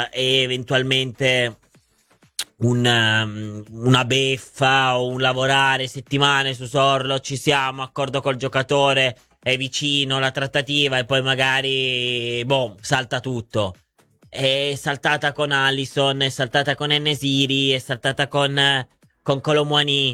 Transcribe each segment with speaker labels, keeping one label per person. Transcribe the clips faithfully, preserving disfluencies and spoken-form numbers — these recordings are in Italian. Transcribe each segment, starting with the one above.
Speaker 1: e eventualmente un, um, una beffa o un lavorare settimane su Sorlo, ci siamo, accordo col giocatore, è vicino la trattativa e poi magari, boh, salta tutto. È saltata con Allison, è saltata con Enesiri, è saltata con, eh, con Colomwani.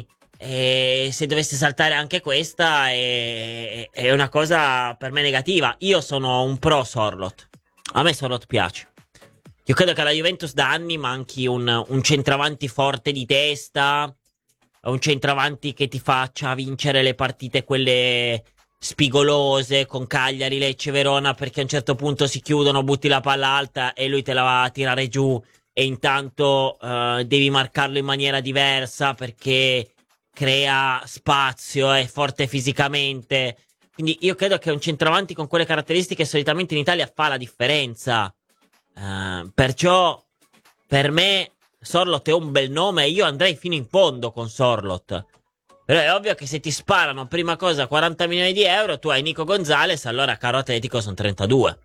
Speaker 1: E se dovesse saltare anche questa è, è una cosa per me negativa. Io sono un pro Sorlot. A me Sorlot piace. Io credo che alla Juventus da anni manchi un, un centravanti forte di testa, un centravanti che ti faccia vincere le partite quelle spigolose con Cagliari, Lecce, Verona, perché a un certo punto si chiudono, butti la palla alta e lui te la va a tirare giù e intanto eh, devi marcarlo in maniera diversa perché crea spazio, è forte fisicamente. Quindi io credo che un centravanti con quelle caratteristiche solitamente in Italia fa la differenza. Eh, perciò per me Sorlot è un bel nome e io andrei fino in fondo con Sorlot. Però è ovvio che se ti sparano, prima cosa, quaranta milioni di euro, tu hai Nico Gonzalez, allora caro Atletico sono trentadue.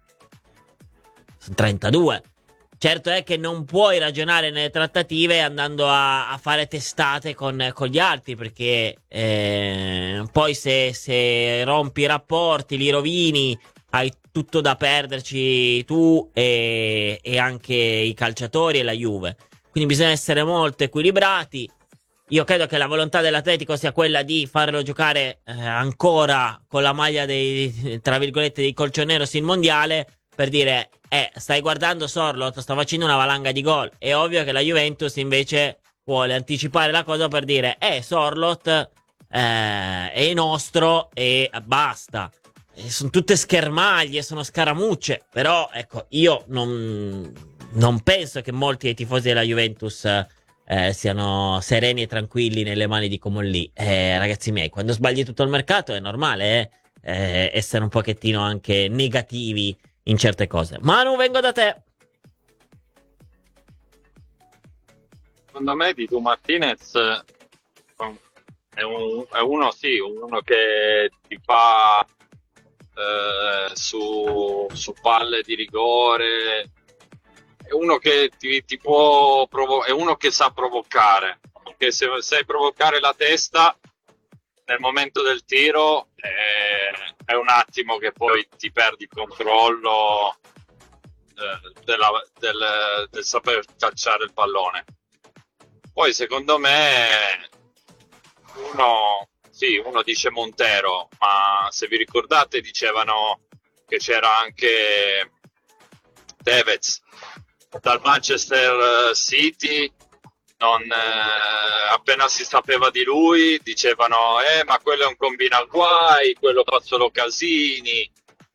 Speaker 1: Sono trentadue. Certo è che non puoi ragionare nelle trattative andando a, a fare testate con, con gli altri, perché eh, poi se, se rompi i rapporti, li rovini, hai tutto da perderci tu e, e anche i calciatori e la Juve. Quindi bisogna essere molto equilibrati. Io credo che la volontà dell'Atletico sia quella di farlo giocare eh, ancora con la maglia dei, tra virgolette, dei colchoneros in mondiale, per dire, eh, stai guardando Sorlot, sta facendo una valanga di gol. È ovvio che la Juventus invece vuole anticipare la cosa per dire, eh, Sorlot eh, è nostro e basta. E sono tutte schermaglie, sono scaramucce, però ecco, io non, non penso che molti dei tifosi della Juventus eh, siano sereni e tranquilli nelle mani di Comolli. Eh, ragazzi miei, quando sbagli tutto il mercato è normale eh, eh, essere un pochettino anche negativi in certe cose. Manu, vengo da te.
Speaker 2: Secondo me Dibu Martinez eh, è, un- è uno, sì, uno che ti fa eh, su, su palle di rigore, è uno che ti, ti può provo- è uno che sa provocare, perché se sai provocare la testa nel momento del tiro eh, è un attimo che poi ti perdi il controllo eh, della- del, del saper calciare il pallone. Poi secondo me uno, sì, uno dice Montero, ma se vi ricordate dicevano che c'era anche Tevez dal Manchester City, non, eh, appena si sapeva di lui dicevano eh ma quello è un combina guai, quello fa solo casini.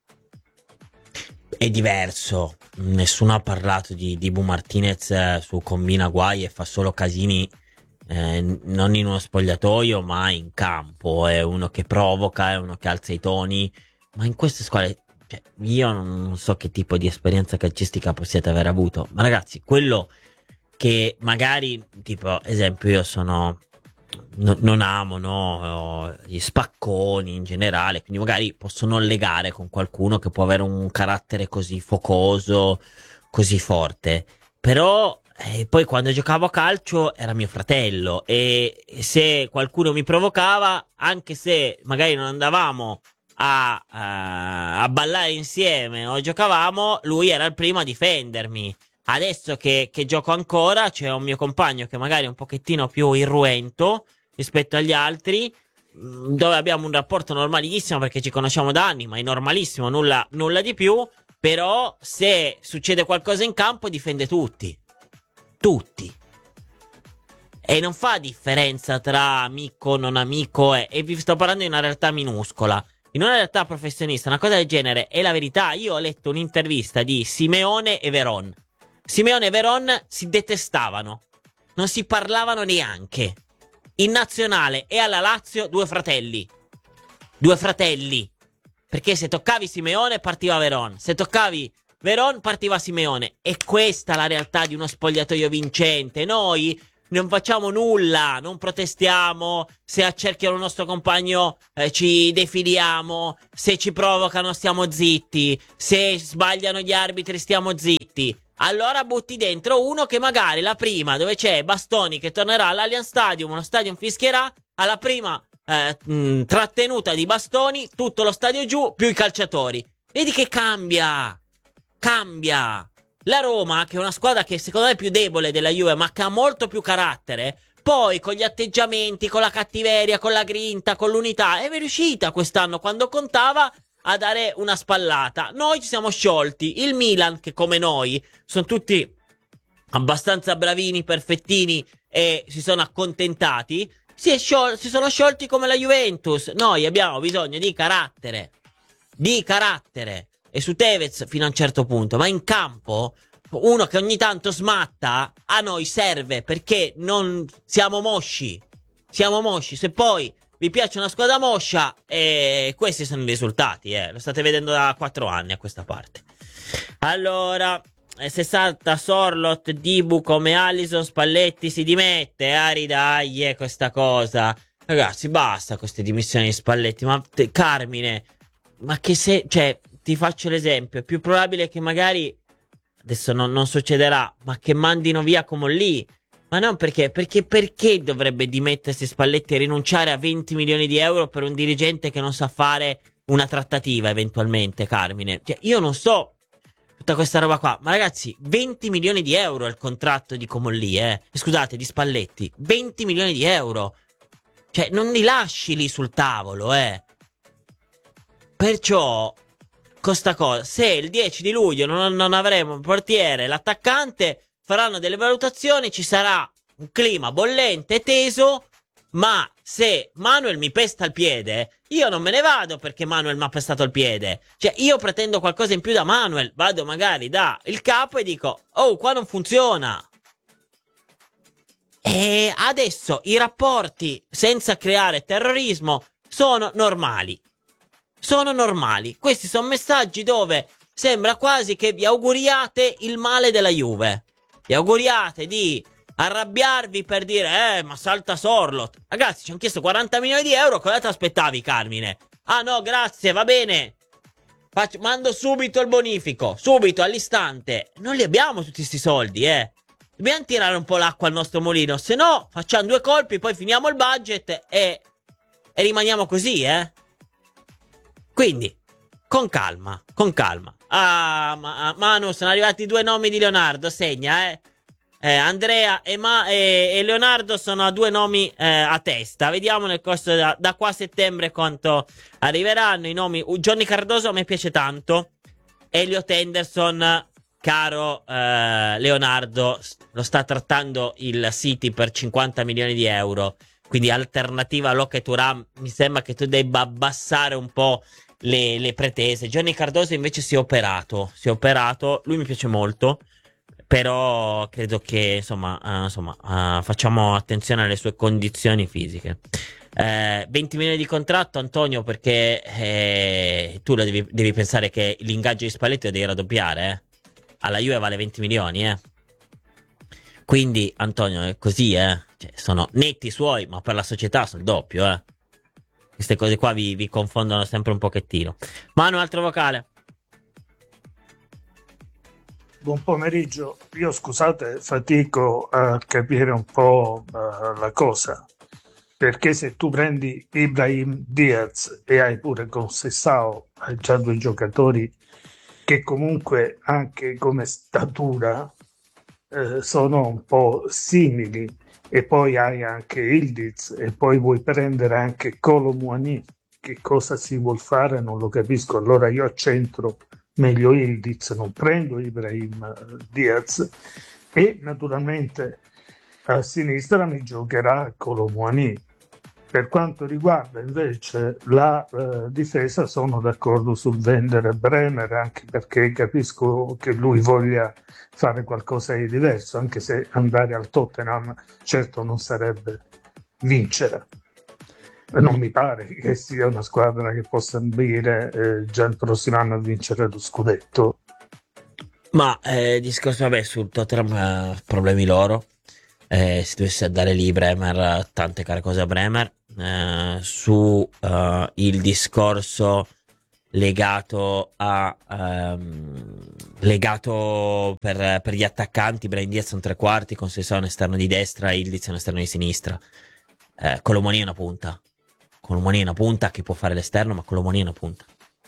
Speaker 1: È diverso. Nessuno ha parlato di Dibu Martinez eh, su Combina Guai e fa solo casini, eh, non in uno spogliatoio, ma in campo. È uno che provoca, è uno che alza i toni. Ma in queste squadre, cioè, io non so che tipo di esperienza calcistica possiate aver avuto. Ma ragazzi, quello che magari, tipo, esempio, io sono. no- non amo, no, gli spacconi in generale, quindi magari posso non legare con qualcuno che può avere un carattere così focoso, così forte. Però eh, poi quando giocavo a calcio era mio fratello e se qualcuno mi provocava, anche se magari non andavamo a, a, a ballare insieme o giocavamo, lui era il primo a difendermi. Adesso che, che gioco ancora, c'è un mio compagno che magari è un pochettino più irruento rispetto agli altri, mh, dove abbiamo un rapporto normalissimo perché ci conosciamo da anni, ma è normalissimo, nulla, nulla di più. Però se succede qualcosa in campo, difende tutti. Tutti. E non fa differenza tra amico, non amico, e, e vi sto parlando di una realtà minuscola. In una realtà professionista, una cosa del genere è la verità. Io ho letto un'intervista di Simeone e Veron. Simeone e Veron si detestavano, non si parlavano neanche. In nazionale e alla Lazio, due fratelli. Due fratelli. Perché se toccavi Simeone partiva Veron. Se toccavi Veron partiva Simeone. E questa è la realtà di uno spogliatoio vincente. Noi non facciamo nulla, non protestiamo. Se accerchiano il nostro compagno eh, ci defiliamo. Se ci provocano stiamo zitti. Se sbagliano gli arbitri stiamo zitti. allora butti dentro uno che magari la prima, dove c'è Bastoni che tornerà all'Allianz Stadium, lo stadium fischierà, alla prima eh, mh, trattenuta di Bastoni, tutto lo stadio giù, più i calciatori. Vedi che cambia, cambia. La Roma, che è una squadra che secondo me è più debole della Juve, ma che ha molto più carattere, poi con gli atteggiamenti, con la cattiveria, con la grinta, con l'unità, è riuscita quest'anno, quando contava, a dare una spallata. Noi ci siamo sciolti. Il Milan, che come noi sono tutti abbastanza bravini, perfettini e si sono accontentati, si, è sciol- si sono sciolti come la Juventus. Noi abbiamo bisogno di carattere, di carattere, e su Tevez fino a un certo punto, ma in campo uno che ogni tanto smatta a noi serve, perché non siamo mosci, siamo mosci. Se poi vi piace una squadra moscia, e questi sono i risultati, eh. Lo state vedendo da quattro anni a questa parte. Allora, sessanta Sorlot, Dibu come Allison, Spalletti si dimette. Ari, dai, è questa cosa. Ragazzi, basta con queste dimissioni di Spalletti. Ma te, Carmine, ma che se, cioè, ti faccio l'esempio, è più probabile che magari, adesso non, non succederà, ma che mandino via come lì. Ma non perché, perché perché dovrebbe dimettersi Spalletti e rinunciare a venti milioni di euro per un dirigente che non sa fare una trattativa eventualmente, Carmine? Cioè, io non so tutta questa roba qua, ma ragazzi, venti milioni di euro è il contratto di Comolli, eh. Scusate, di Spalletti, venti milioni di euro. Cioè, non li lasci lì sul tavolo, eh. Perciò, questa cosa, se il dieci di luglio non, non avremo un portiere, l'attaccante, faranno delle valutazioni, ci sarà un clima bollente e teso, ma se Manuel mi pesta il piede, io non me ne vado perché Manuel mi ha pestato il piede. Cioè, io pretendo qualcosa in più da Manuel, vado magari da il capo e dico, oh, qua non funziona. E adesso i rapporti, senza creare terrorismo, sono normali. Sono normali. Questi sono messaggi dove sembra quasi che vi auguriate il male della Juve. Vi auguriate di arrabbiarvi per dire, eh, ma salta Sorlot. Ragazzi, ci hanno chiesto quaranta milioni di euro, cosa ti aspettavi, Carmine? Ah no, grazie, va bene. Faccio, mando subito il bonifico, subito, all'istante. Non li abbiamo tutti questi soldi, eh. Dobbiamo tirare un po' l'acqua al nostro mulino, se no facciamo due colpi, poi finiamo il budget e, e rimaniamo così, eh. Quindi, con calma, con calma. Ah, ma, Manu, sono arrivati due nomi di Leonardo, segna, eh. eh Andrea e, Ma, e, e Leonardo sono a due nomi eh, a testa. Vediamo nel corso da, da qua a settembre quanto arriveranno i nomi. Uh, Johnny Cardoso a me piace tanto. Elliot Henderson, caro eh, Leonardo, lo sta trattando il City per cinquanta milioni di euro. Quindi alternativa a Locke Thuram, mi sembra che tu debba abbassare un po' Le, le pretese. Johnny Cardoso invece si è operato. Si è operato. Lui mi piace molto. Però credo che insomma, uh, insomma uh, facciamo attenzione alle sue condizioni fisiche. Uh, venti milioni di contratto, Antonio, perché eh, tu lo devi, devi pensare che l'ingaggio di Spalletti lo devi raddoppiare. Eh. Alla Juve vale venti milioni, eh. Quindi, Antonio, è così, eh. Cioè, sono netti suoi, ma per la società sono il doppio, eh. Queste cose qua vi, vi confondono sempre un pochettino. Manu, altro vocale.
Speaker 3: Buon pomeriggio. Io, scusate, fatico a capire un po' uh, la cosa. Perché se tu prendi Ibrahim Diaz e hai pure con Sessao, hai già due giocatori che comunque anche come statura eh, sono un po' simili. E poi hai anche Ildiz e poi vuoi prendere anche Kolo Muani. Che cosa si vuol fare? Non lo capisco. Allora io accentro meglio Ildiz, non prendo Ibrahim Diaz e naturalmente a sinistra mi giocherà Kolo Muani. Per quanto riguarda invece la eh, difesa, sono d'accordo sul vendere Bremer, anche perché capisco che lui voglia fare qualcosa di diverso, anche se andare al Tottenham certo non sarebbe vincere. Non mi pare che sia una squadra che possa ambire eh, già il prossimo anno a vincere lo scudetto.
Speaker 1: Ma eh, discorso, vabbè, sul Tottenham eh, problemi loro. Eh, se dovesse andare lì Bremer, tante care cose a Bremer. Eh, su uh, il discorso legato a ehm, legato per, per gli attaccanti. Brahim Diaz è un tre quarti con Seisao un esterno di destra e Ildiz è un esterno di sinistra. eh, Colomoni è una punta. Colomoni è una punta che può fare l'esterno, ma Colomoni è una punta,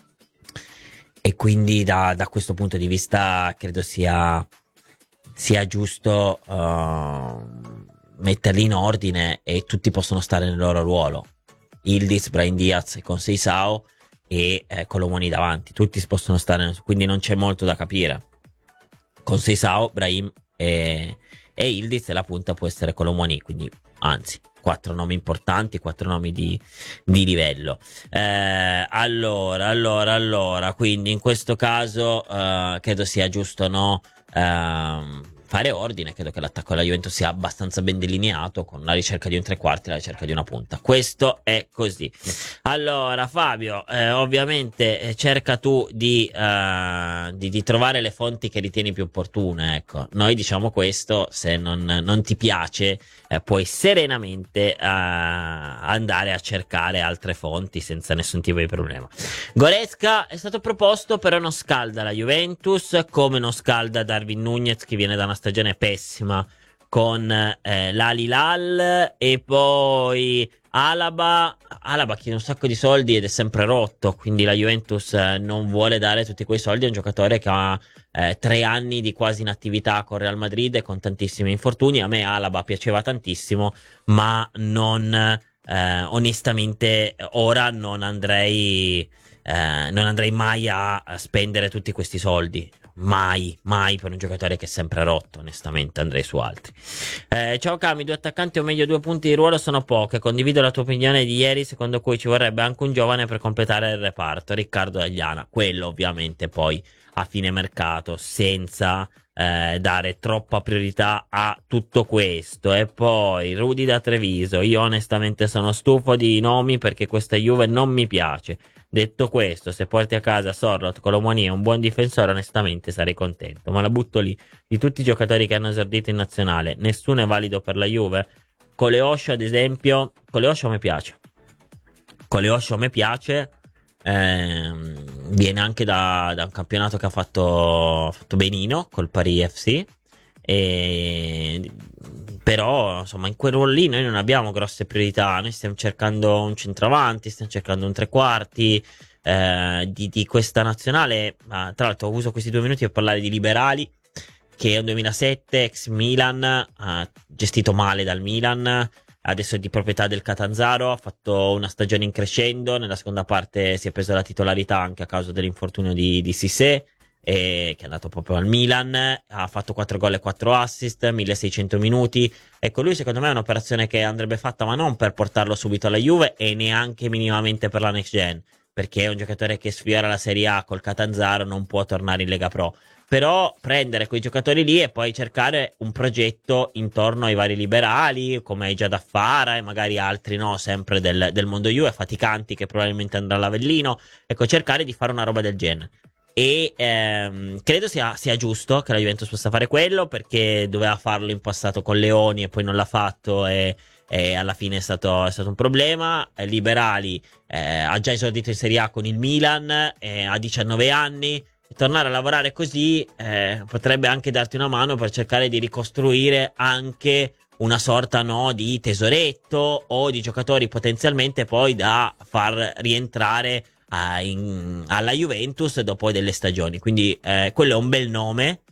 Speaker 1: e quindi da, da questo punto di vista credo sia sia giusto uh, metterli in ordine, e tutti possono stare nel loro ruolo. Ildiz, Brahim Diaz con Seisao e eh, Colomoni davanti, tutti si possono stare, quindi non c'è molto da capire. Con Seisao, Brahim e, e Ildiz, e la punta può essere Colomoni, quindi anzi quattro nomi importanti, quattro nomi di, di livello. Eh, allora, allora, allora, quindi in questo caso eh, credo sia giusto, no? Ehm, fare ordine. Credo che l'attacco della Juventus sia abbastanza ben delineato, con la ricerca di un tre quarti e la ricerca di una punta. Questo è così. Allora Fabio, eh, ovviamente eh, cerca tu di, eh, di, di trovare le fonti che ritieni più opportune, ecco. Noi diciamo questo: se non, non ti piace eh, puoi serenamente eh, andare a cercare altre fonti senza nessun tipo di problema. Goretzka è stato proposto, però non scalda la Juventus, come non scalda Darwin Nunez, che viene da una stagione pessima con eh, l'Al-Hilal, e poi Alaba Alaba chiede un sacco di soldi ed è sempre rotto, quindi la Juventus eh, non vuole dare tutti quei soldi a un giocatore che ha eh, tre anni di quasi inattività con Real Madrid e con tantissimi infortuni. A me Alaba piaceva tantissimo, ma non eh, onestamente ora non andrei eh, non andrei mai a, a spendere tutti questi soldi. Mai, mai per un giocatore che è sempre rotto. Onestamente andrei su altri. eh, Ciao Cami, due attaccanti o meglio due punti di ruolo sono poche. Condivido la tua opinione di ieri, secondo cui ci vorrebbe anche un giovane per completare il reparto. Riccardo Dagliana. Quello ovviamente poi a fine mercato, senza eh, dare troppa priorità a tutto questo. E poi Rudy da Treviso: io onestamente sono stufo di nomi perché questa Juve non mi piace. Detto questo, se porti a casa Sorloth, Colomoni e un buon difensore, onestamente sarei contento. Ma la butto lì. Di tutti i giocatori che hanno esordito in nazionale, nessuno è valido per la Juve. Coleoscio, ad esempio. Coleoscio mi piace. Coleoscio mi piace. Ehm, viene anche da, da un campionato che ha fatto, fatto benino col Paris F C. E però insomma in quel ruolo lì noi non abbiamo grosse priorità. Noi stiamo cercando un centravanti, stiamo cercando un tre quarti eh, di, di questa nazionale. Ma tra l'altro uso questi due minuti per parlare di Liberali, che è un duemilasette ex Milan, ha gestito male dal Milan, adesso è di proprietà del Catanzaro, ha fatto una stagione in crescendo. Nella seconda parte si è preso la titolarità anche a causa dell'infortunio di, di Cissé, e che è andato proprio al Milan. Ha fatto quattro gol e quattro assist, milleseicento minuti. Ecco, lui secondo me è un'operazione che andrebbe fatta, ma non per portarlo subito alla Juve e neanche minimamente per la next gen, perché è un giocatore che sfiora la Serie A col Catanzaro, non può tornare in Lega Pro. Però prendere quei giocatori lì e poi cercare un progetto intorno ai vari liberali, come ai Giadaffara e magari altri, no, sempre del, del mondo Juve, Faticanti, che probabilmente andrà all'Avellino. Ecco, cercare di fare una roba del genere. E ehm, credo sia, sia giusto che la Juventus possa fare quello, perché doveva farlo in passato con Leoni e poi non l'ha fatto, e, e alla fine è stato, è stato un problema. eh, Liberali eh, ha già esordito in Serie A con il Milan, eh, ha diciannove anni, e tornare a lavorare così eh, potrebbe anche darti una mano per cercare di ricostruire anche una sorta, no, di tesoretto o di giocatori potenzialmente poi da far rientrare a, in, alla Juventus dopo delle stagioni. Quindi eh, quello è un bel nome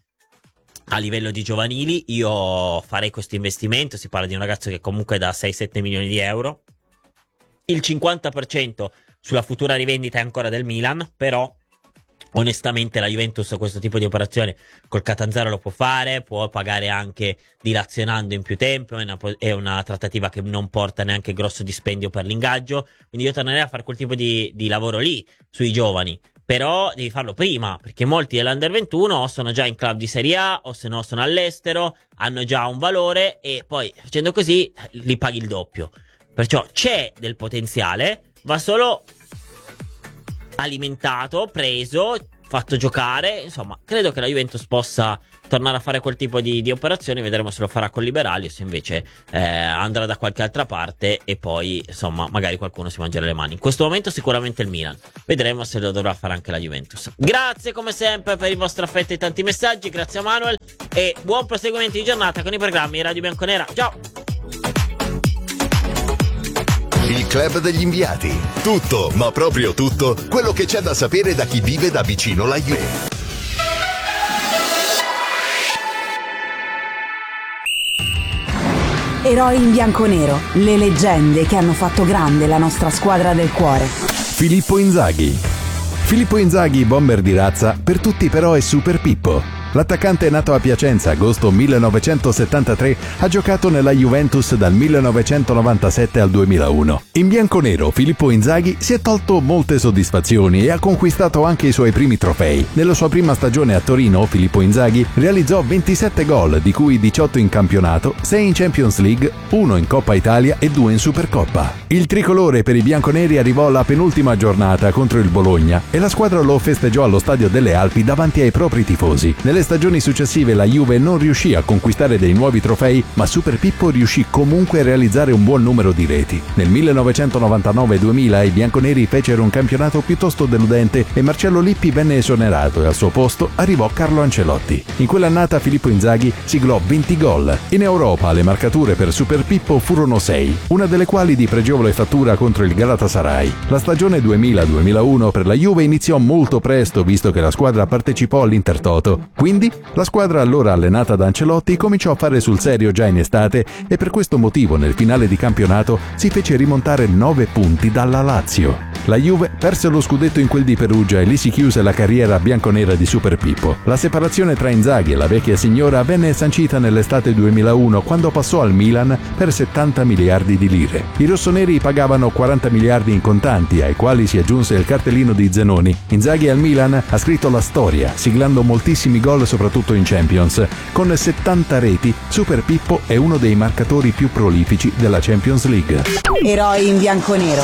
Speaker 1: a livello di giovanili. Io farei questo investimento. Si parla di un ragazzo che comunque da sei sette milioni di euro. Il cinquanta per cento sulla futura rivendita è ancora del Milan, però onestamente la Juventus questo tipo di operazione col Catanzaro lo può fare, può pagare anche dilazionando in più tempo. È una, è una trattativa che non porta neanche grosso dispendio per l'ingaggio, quindi io tornerei a fare quel tipo di, di lavoro lì sui giovani. Però devi farlo prima, perché molti dell'Under ventuno o sono già in club di Serie A o se no sono all'estero, hanno già un valore, e poi facendo così li paghi il doppio. Perciò c'è del potenziale, va solo alimentato, preso, fatto giocare. Insomma, credo che la Juventus possa tornare a fare quel tipo di, di operazioni. Vedremo se lo farà con Liberali o se invece eh, andrà da qualche altra parte e poi insomma magari qualcuno si mangerà le mani. In questo momento sicuramente il Milan, vedremo se lo dovrà fare anche la Juventus. Grazie come sempre per il vostro affetto e tanti messaggi, grazie a Manuel e buon proseguimento di giornata con i programmi Radio Bianconera. Ciao!
Speaker 4: Il club degli inviati. Tutto, ma proprio tutto, quello che c'è da sapere da chi vive da vicino la Juve.
Speaker 5: Eroi in bianconero, le leggende che hanno fatto grande la nostra squadra del cuore.
Speaker 6: Filippo Inzaghi. Filippo Inzaghi, bomber di razza, per tutti però è Super Pippo. L'attaccante nato a Piacenza agosto millenovecentosettantatré ha giocato nella Juventus dal millenovecentonovantasette al duemilauno. In bianconero Filippo Inzaghi si è tolto molte soddisfazioni e ha conquistato anche i suoi primi trofei. Nella sua prima stagione a Torino, Filippo Inzaghi realizzò ventisette gol, di cui diciotto in campionato, sei in Champions League, uno in Coppa Italia e due in Supercoppa. Il tricolore per i bianconeri arrivò alla penultima giornata contro il Bologna e la squadra lo festeggiò allo Stadio delle Alpi davanti ai propri tifosi. Nelle stagioni successive la Juve non riuscì a conquistare dei nuovi trofei, ma Super Pippo riuscì comunque a realizzare un buon numero di reti. Nel millenovecentonovantanove duemila i bianconeri fecero un campionato piuttosto deludente e Marcello Lippi venne esonerato e al suo posto arrivò Carlo Ancelotti. In quell'annata Filippo Inzaghi siglò venti gol. In Europa le marcature per Super Pippo furono sei, una delle quali di pregevole fattura contro il Galatasaray. La stagione duemila duemilauno per la Juve iniziò molto presto, visto che la squadra partecipò all'Intertoto. Quindi la squadra allora allenata da Ancelotti cominciò a fare sul serio già in estate e per questo motivo nel finale di campionato si fece rimontare nove punti dalla Lazio. La Juve perse lo scudetto in quel di Perugia e lì si chiuse la carriera bianconera di Super Pippo. La separazione tra Inzaghi e la vecchia signora venne sancita nell'estate duemilauno quando passò al Milan per settanta miliardi di lire. I rossoneri pagavano quaranta miliardi in contanti, ai quali si aggiunse il cartellino di Zenoni. Inzaghi al Milan ha scritto la storia, siglando moltissimi gol soprattutto in Champions. Con settanta reti, Super Pippo è uno dei marcatori più prolifici della Champions League.
Speaker 5: Eroi in bianconero.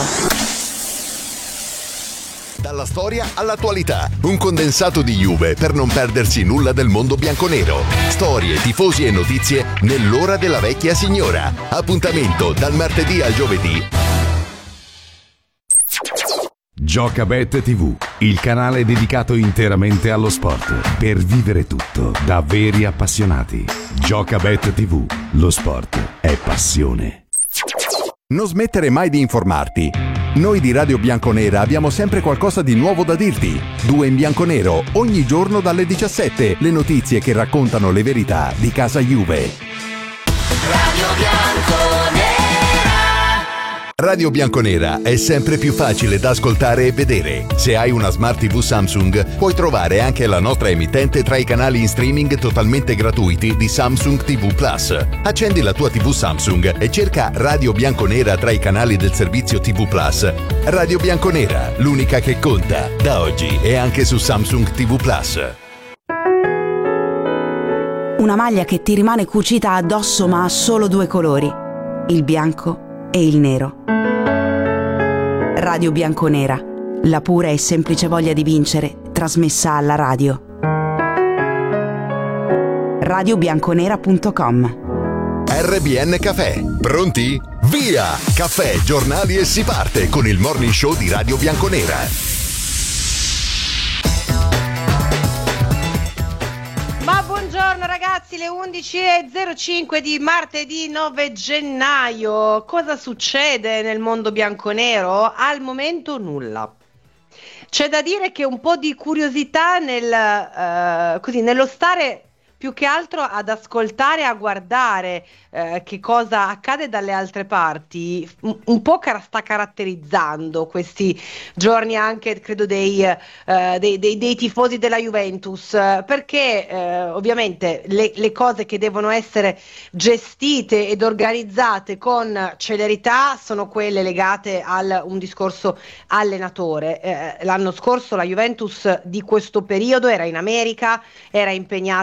Speaker 4: Dalla storia all'attualità, un condensato di Juve per non perdersi nulla del mondo bianconero. Storie, tifosi e notizie nell'ora della vecchia signora. Appuntamento dal martedì al giovedì.
Speaker 6: Giocabet tivù, il canale dedicato interamente allo sport, per vivere tutto da veri appassionati. Giocabet tivù, lo sport è passione.
Speaker 4: Non smettere mai di informarti. Noi di Radio Bianconera abbiamo sempre qualcosa di nuovo da dirti. Due in bianconero, ogni giorno dalle diciassette, le notizie che raccontano le verità di casa Juve. Radio Bianconera. Radio Bianconera è sempre più facile da ascoltare e vedere. Se hai una Smart tivù Samsung, puoi trovare anche la nostra emittente tra i canali in streaming totalmente gratuiti di Samsung tivù Plus. Accendi la tua tivù Samsung e cerca Radio Bianconera tra i canali del servizio tivù Plus. Radio Bianconera, l'unica che conta. Da oggi è anche su Samsung tivù Plus.
Speaker 5: Una maglia che ti rimane cucita addosso ma ha solo due colori, il bianco e il nero. Radio Bianconera, la pura e semplice voglia di vincere, trasmessa alla radio. radio bianconera punto com.
Speaker 4: R B N Caffè. Pronti? Via! Caffè, giornali e si parte con il morning show di Radio Bianconera.
Speaker 7: Ma buongiorno ragazzi, le undici e zero cinque di martedì nove gennaio. Cosa succede nel mondo bianconero? Al momento nulla. C'è da dire che un po' di curiosità nel, uh, così, nello stare più che altro ad ascoltare e a guardare eh, che cosa accade dalle altre parti, un, un po' car- sta caratterizzando questi giorni anche credo dei, eh, dei, dei, dei tifosi della Juventus, perché eh, ovviamente le, le cose che devono essere gestite ed organizzate con celerità sono quelle legate a un discorso allenatore. Eh, l'anno scorso la Juventus di questo periodo era in America, era impegnata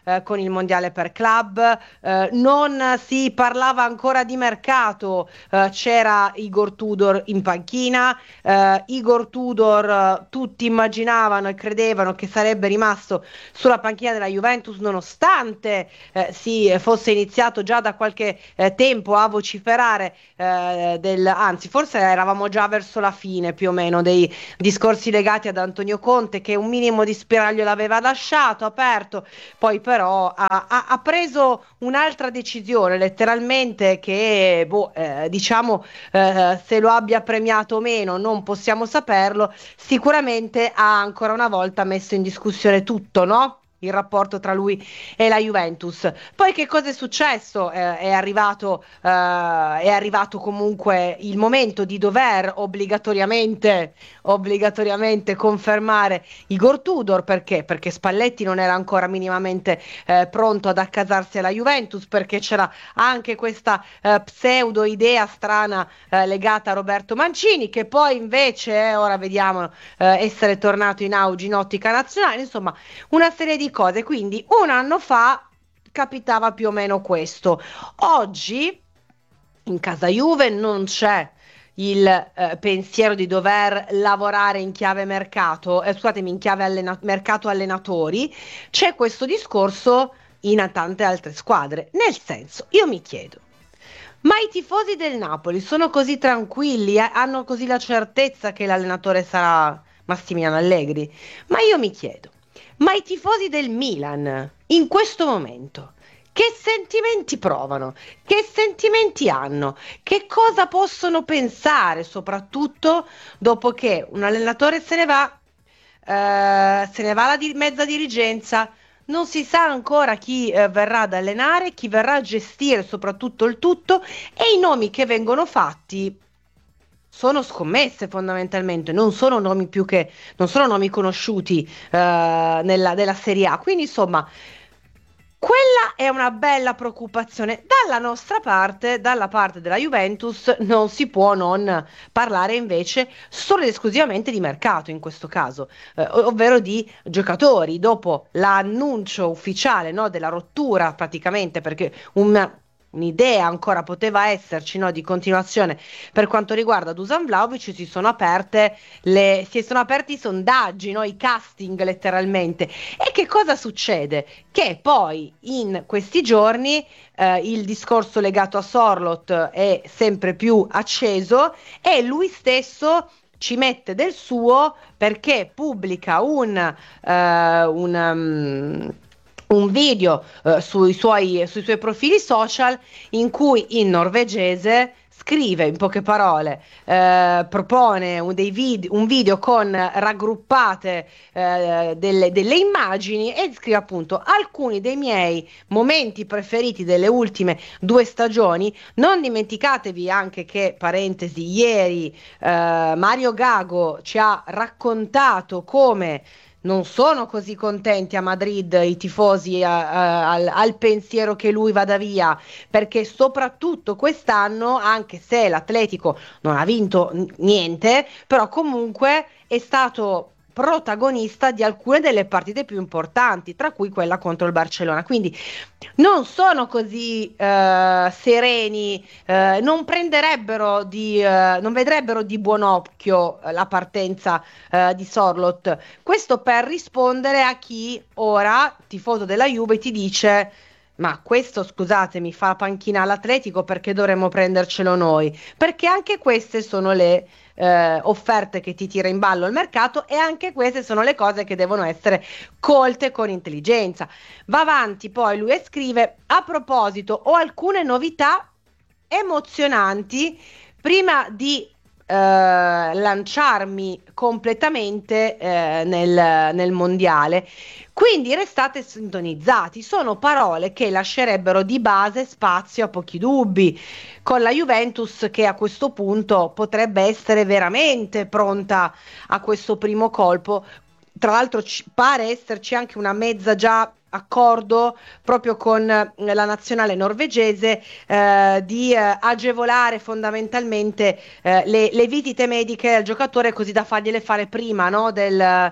Speaker 7: eh, con il mondiale per club, eh, non si parlava ancora di mercato, eh, c'era Igor Tudor in panchina, eh, Igor Tudor eh, tutti immaginavano e credevano che sarebbe rimasto sulla panchina della Juventus nonostante eh, si fosse iniziato già da qualche eh, tempo a vociferare eh, del, anzi forse eravamo già verso la fine più o meno dei discorsi legati ad Antonio Conte, che un minimo di spiraglio l'aveva lasciato aperto, poi però ha, ha, ha preso un'altra decisione letteralmente che boh, eh, diciamo eh, se lo abbia premiato o meno non possiamo saperlo, sicuramente ha ancora una volta messo in discussione tutto, no? Il rapporto tra lui e la Juventus. Poi che cosa è successo? Eh, è arrivato eh, è arrivato comunque il momento di dover obbligatoriamente obbligatoriamente confermare Igor Tudor, perché? Perché Spalletti non era ancora minimamente eh, pronto ad accasarsi alla Juventus, perché c'era anche questa eh, pseudo idea strana eh, legata a Roberto Mancini, che poi invece eh, ora vediamo eh, essere tornato in auge in ottica nazionale, insomma una serie di cose. Quindi un anno fa capitava più o meno questo. Oggi in casa Juve non c'è il eh, pensiero di dover lavorare in chiave mercato, eh, scusatemi, in chiave allena- mercato allenatori, c'è questo discorso in tante altre squadre. Nel senso, io mi chiedo, ma i tifosi del Napoli sono così tranquilli, eh? Hanno così la certezza che l'allenatore sarà Massimiliano Allegri? Ma io mi chiedo, ma i tifosi del Milan in questo momento che sentimenti provano? Che sentimenti hanno? Che cosa possono pensare, soprattutto dopo che un allenatore se ne va, eh, se ne va la di- mezza dirigenza, non si sa ancora chi eh, verrà ad allenare, chi verrà a gestire soprattutto il tutto, e i nomi che vengono fatti sono scommesse fondamentalmente, non sono nomi più che non sono nomi conosciuti eh, nella, della Serie A. Quindi insomma, quella è una bella preoccupazione. Dalla nostra parte, dalla parte della Juventus, non si può non parlare invece solo ed esclusivamente di mercato in questo caso, eh, ovvero di giocatori. Dopo l'annuncio ufficiale, no, della rottura praticamente, perché un un'idea ancora poteva esserci, no, di continuazione per quanto riguarda Dusan Vlahovic, si sono aperte le, si sono aperti i sondaggi, no, i casting letteralmente. E che cosa succede? Che poi in questi giorni eh, il discorso legato a Sorloth è sempre più acceso e lui stesso ci mette del suo, perché pubblica un, eh, un um, un video eh, sui suoi, sui suoi profili social in cui in norvegese scrive, in poche parole, eh, propone un, dei video, un video con raggruppate eh, delle, delle immagini, e scrive appunto: alcuni dei miei momenti preferiti delle ultime due stagioni. Non dimenticatevi anche che, parentesi, ieri eh, Mario Gago ci ha raccontato come non sono così contenti a Madrid i tifosi a, a, al, al pensiero che lui vada via, perché soprattutto quest'anno, anche se l'Atletico non ha vinto n- niente, però comunque è stato protagonista di alcune delle partite più importanti, tra cui quella contro il Barcellona. Quindi non sono così eh, sereni, eh, non prenderebbero di, eh, non vedrebbero di buon occhio eh, la partenza eh, di Sorloth. Questo per rispondere a chi ora, tifoso della Juve, ti dice: ma questo, scusatemi, fa panchina all'Atletico, perché dovremmo prendercelo noi? Perché anche queste sono le eh, offerte che ti tira in ballo il mercato, e anche queste sono le cose che devono essere colte con intelligenza. Va avanti poi lui e scrive: a proposito, ho alcune novità emozionanti prima di eh, lanciarmi completamente eh, nel, nel mondiale, quindi restate sintonizzati. Sono parole che lascerebbero di base spazio a pochi dubbi, con la Juventus che a questo punto potrebbe essere veramente pronta a questo primo colpo. Tra l'altro ci pare esserci anche una mezza già accordo proprio con la nazionale norvegese eh, di eh, agevolare fondamentalmente eh, le, le visite mediche al giocatore, così da fargliele fare prima, no, del,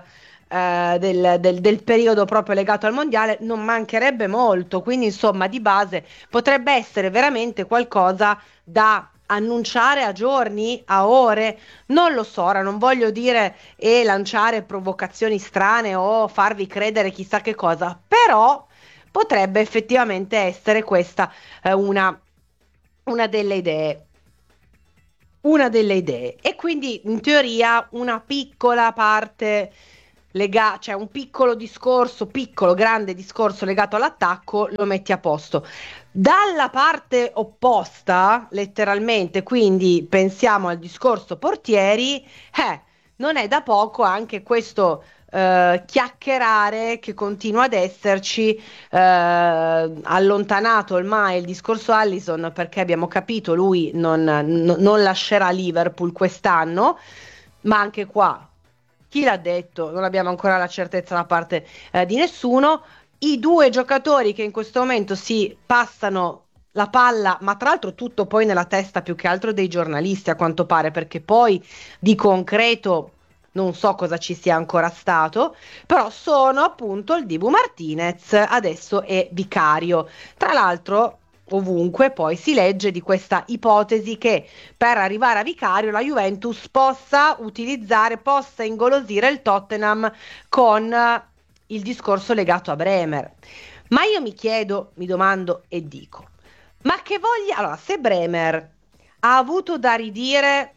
Speaker 7: eh, del, del, del periodo proprio legato al mondiale, non mancherebbe molto, quindi insomma di base potrebbe essere veramente qualcosa da annunciare a giorni, a ore, non lo so, ora non voglio dire e lanciare provocazioni strane o farvi credere chissà che cosa, però potrebbe effettivamente essere questa eh, una, una delle idee. Una delle idee. E quindi in teoria una piccola parte lega- cioè un piccolo discorso, piccolo, grande discorso legato all'attacco lo metti a posto. Dalla parte opposta, letteralmente, quindi pensiamo al discorso portieri, eh, non è da poco anche questo eh, chiacchierare che continua ad esserci, eh, allontanato ormai il discorso Allison perché abbiamo capito lui non, no- non lascerà Liverpool quest'anno, ma anche qua chi l'ha detto? Non abbiamo ancora la certezza da parte eh, di nessuno. I due giocatori che in questo momento si passano la palla, ma tra l'altro tutto poi nella testa più che altro dei giornalisti a quanto pare, perché poi di concreto non so cosa ci sia ancora stato, però sono appunto il Dibu Martinez adesso e Vicario. Tra l'altro ovunque poi si legge di questa ipotesi che per arrivare a Vicario la Juventus possa utilizzare, possa ingolosire il Tottenham con eh, il discorso legato a Bremer. Ma io mi chiedo, mi domando e dico, ma che voglia... Allora, se Bremer ha avuto da ridire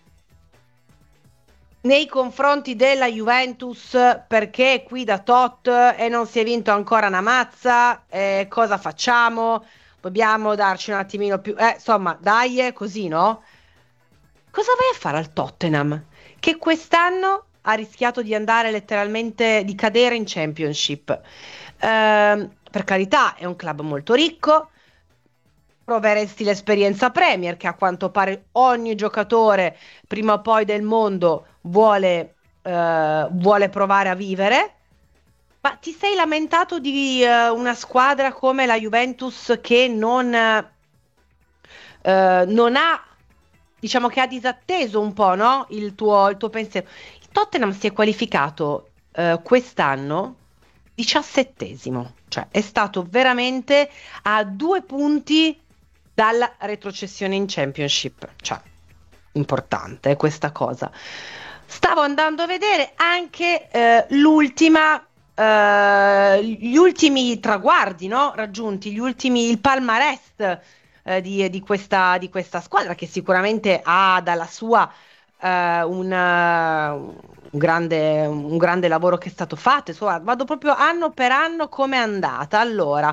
Speaker 7: nei confronti della Juventus perché qui da tot e non si è vinto ancora una mazza, eh, cosa facciamo? Dobbiamo darci un attimino più... Eh, insomma, dai, è così, no? Cosa vai a fare al Tottenham? Che quest'anno ha rischiato di andare letteralmente, di cadere in Championship. Ehm, per carità, è un club molto ricco, proveresti l'esperienza Premier, che a quanto pare ogni giocatore prima o poi del mondo vuole, eh, vuole provare a vivere. Ma ti sei lamentato di eh, una squadra come la Juventus che non, eh, non ha, diciamo che ha disatteso un po', no? Il tuo, il tuo pensiero. Il Tottenham si è qualificato eh, quest'anno diciassettesimo, cioè è stato veramente a due punti dalla retrocessione in Championship, cioè importante questa cosa. Stavo andando a vedere anche eh, l'ultima, eh, gli ultimi traguardi, no? Raggiunti, gli ultimi, il palmarès eh, di, di, questa, di questa squadra che sicuramente ha dalla sua eh, una, un, grande, un grande lavoro che è stato fatto. Insomma, vado proprio anno per anno come è andata. Allora,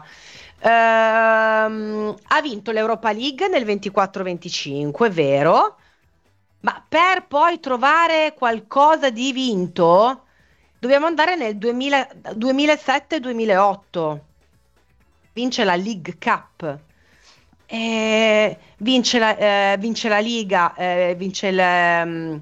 Speaker 7: ehm, ha vinto l'Europa League nel ventiquattro venticinque, vero? Ma per poi trovare qualcosa di vinto dobbiamo andare nel duemila, duemilasette duemilaotto. Vince la League Cup, eh, vince, la, eh, vince la Liga, eh, vince il, um,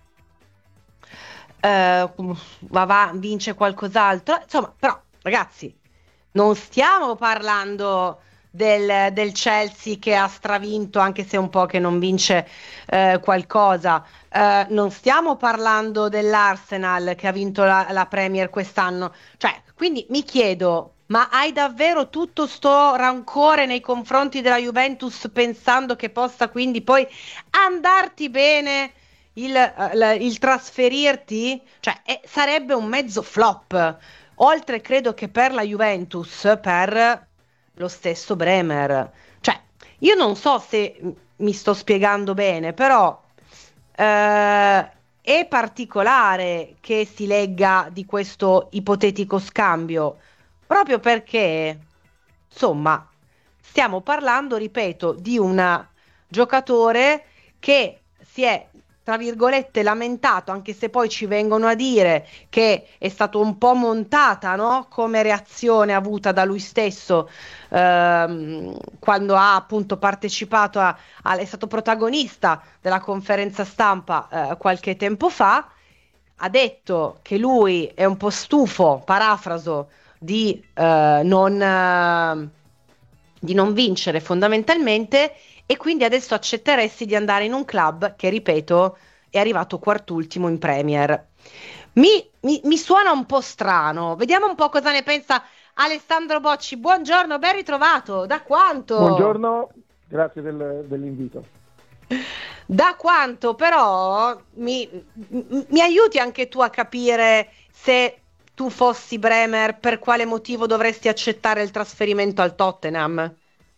Speaker 7: eh, va, va, vince qualcos'altro. Insomma, però ragazzi, non stiamo parlando del, del Chelsea che ha stravinto, anche se un po' che non vince eh, qualcosa. Eh, non stiamo parlando dell'Arsenal che ha vinto la, la Premier quest'anno. Cioè, quindi mi chiedo, ma hai davvero tutto sto rancore nei confronti della Juventus pensando che possa quindi poi andarti bene il, eh, il trasferirti? Cioè, eh, sarebbe un mezzo flop. Oltre credo che per la Juventus, per lo stesso Bremer. Cioè, io non so se mi sto spiegando bene, però eh, è particolare che si legga di questo ipotetico scambio, proprio perché, insomma, stiamo parlando, ripeto, di un giocatore che si è, tra virgolette, lamentato, anche se poi ci vengono a dire che è stato un po' montata, no? Come reazione avuta da lui stesso ehm, quando ha appunto partecipato a, a, è stato protagonista della conferenza stampa eh, qualche tempo fa. Ha detto che lui è un po' stufo, parafraso, di eh, non eh, di non vincere fondamentalmente, e quindi adesso accetteresti di andare in un club che, ripeto, è arrivato quartultimo in Premier. Mi, mi, mi suona un po' strano. Vediamo un po' cosa ne pensa Alessandro Bocci. Buongiorno, ben ritrovato. Da quanto?
Speaker 8: Buongiorno, grazie del, dell'invito.
Speaker 7: Da quanto però mi, mi, mi aiuti anche tu a capire se tu fossi Bremer, per quale motivo dovresti accettare il trasferimento al Tottenham?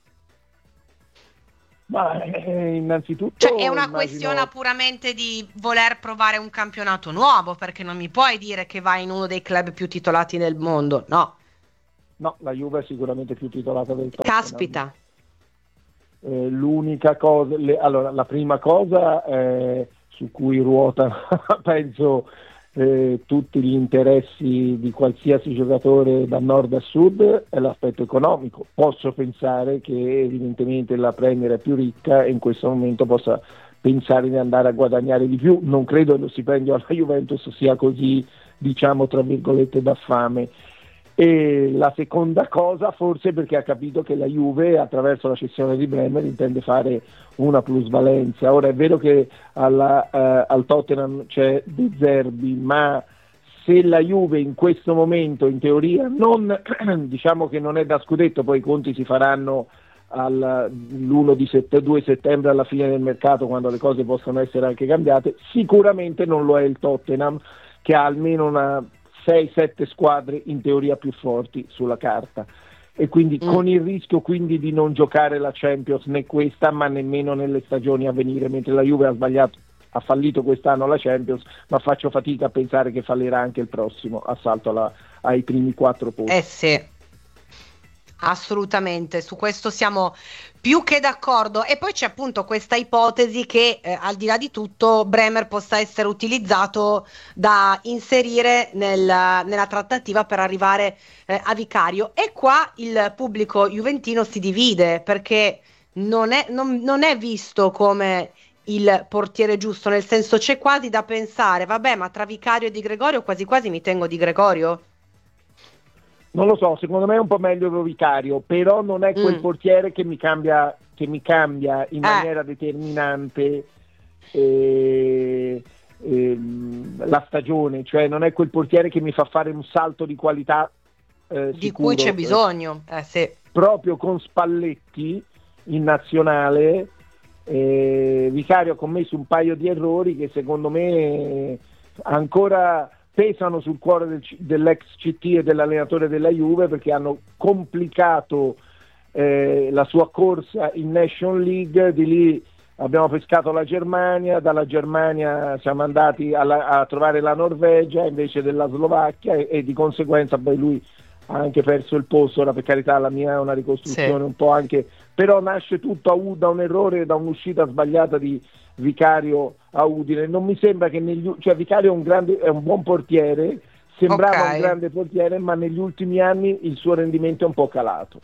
Speaker 8: Ma eh, innanzitutto
Speaker 7: Cioè è una
Speaker 8: immagino...
Speaker 7: questione puramente di voler provare un campionato nuovo, perché non mi puoi dire che vai in uno dei club più titolati del mondo, no?
Speaker 8: No, la Juve è sicuramente più titolata del Tottenham.
Speaker 7: Caspita.
Speaker 8: Eh, l'unica cosa, le, allora la prima cosa eh, su cui ruota penso eh, tutti gli interessi di qualsiasi giocatore da nord a sud è l'aspetto economico. Posso pensare che evidentemente la Premier è più ricca e in questo momento possa pensare di andare a guadagnare di più. Non credo che lo stipendio alla Juventus sia così, diciamo tra virgolette, da fame. E la seconda cosa forse perché ha capito che la Juve attraverso la cessione di Bremer intende fare una plusvalenza. Ora è vero che alla, eh, al Tottenham c'è De Zerbi, ma se la Juve in questo momento in teoria non diciamo che non è da scudetto, poi i conti si faranno l'primo di sette, due settembre alla fine del mercato, quando le cose possono essere anche cambiate, sicuramente non lo è il Tottenham, che ha almeno una sei sette squadre in teoria più forti sulla carta, e quindi mm. con il rischio quindi di non giocare la Champions né questa ma nemmeno nelle stagioni a venire, mentre la Juve ha sbagliato, ha fallito quest'anno la Champions, ma faccio fatica a pensare che fallirà anche il prossimo assalto alla, ai primi quattro posti.
Speaker 7: Eh sì, assolutamente, su questo siamo più che d'accordo. E poi c'è appunto questa ipotesi che eh, al di là di tutto Bremer possa essere utilizzato da inserire nel, nella trattativa per arrivare eh, a Vicario, e qua il pubblico juventino si divide, perché non è, non, non è visto come il portiere giusto, nel senso c'è quasi da pensare, vabbè, ma tra Vicario e Di Gregorio quasi quasi mi tengo Di Gregorio.
Speaker 8: Non lo so, secondo me è un po' meglio Vicario, però non è quel mm. portiere che mi cambia, che mi cambia in eh. maniera determinante eh, eh, la stagione, cioè non è quel portiere che mi fa fare un salto di qualità eh,
Speaker 7: di
Speaker 8: sicuro.
Speaker 7: Cui c'è bisogno. Eh, sì.
Speaker 8: Proprio con Spalletti in nazionale, eh, Vicario ha commesso un paio di errori che secondo me ancora pesano sul cuore del, dell'ex C T e dell'allenatore della Juve, perché hanno complicato eh, la sua corsa in Nation League. Di lì abbiamo pescato la Germania, dalla Germania siamo andati alla, a trovare la Norvegia invece della Slovacchia, e, e di conseguenza poi lui ha anche perso il posto. Ora per carità la mia è una ricostruzione sì. un po' anche, però nasce tutto a, da un errore, da un'uscita sbagliata di Vicario a Udine. Non mi sembra che negli, cioè Vicario è un grande, è un buon portiere, sembrava okay. un grande portiere, ma negli ultimi anni il suo rendimento è un po' calato.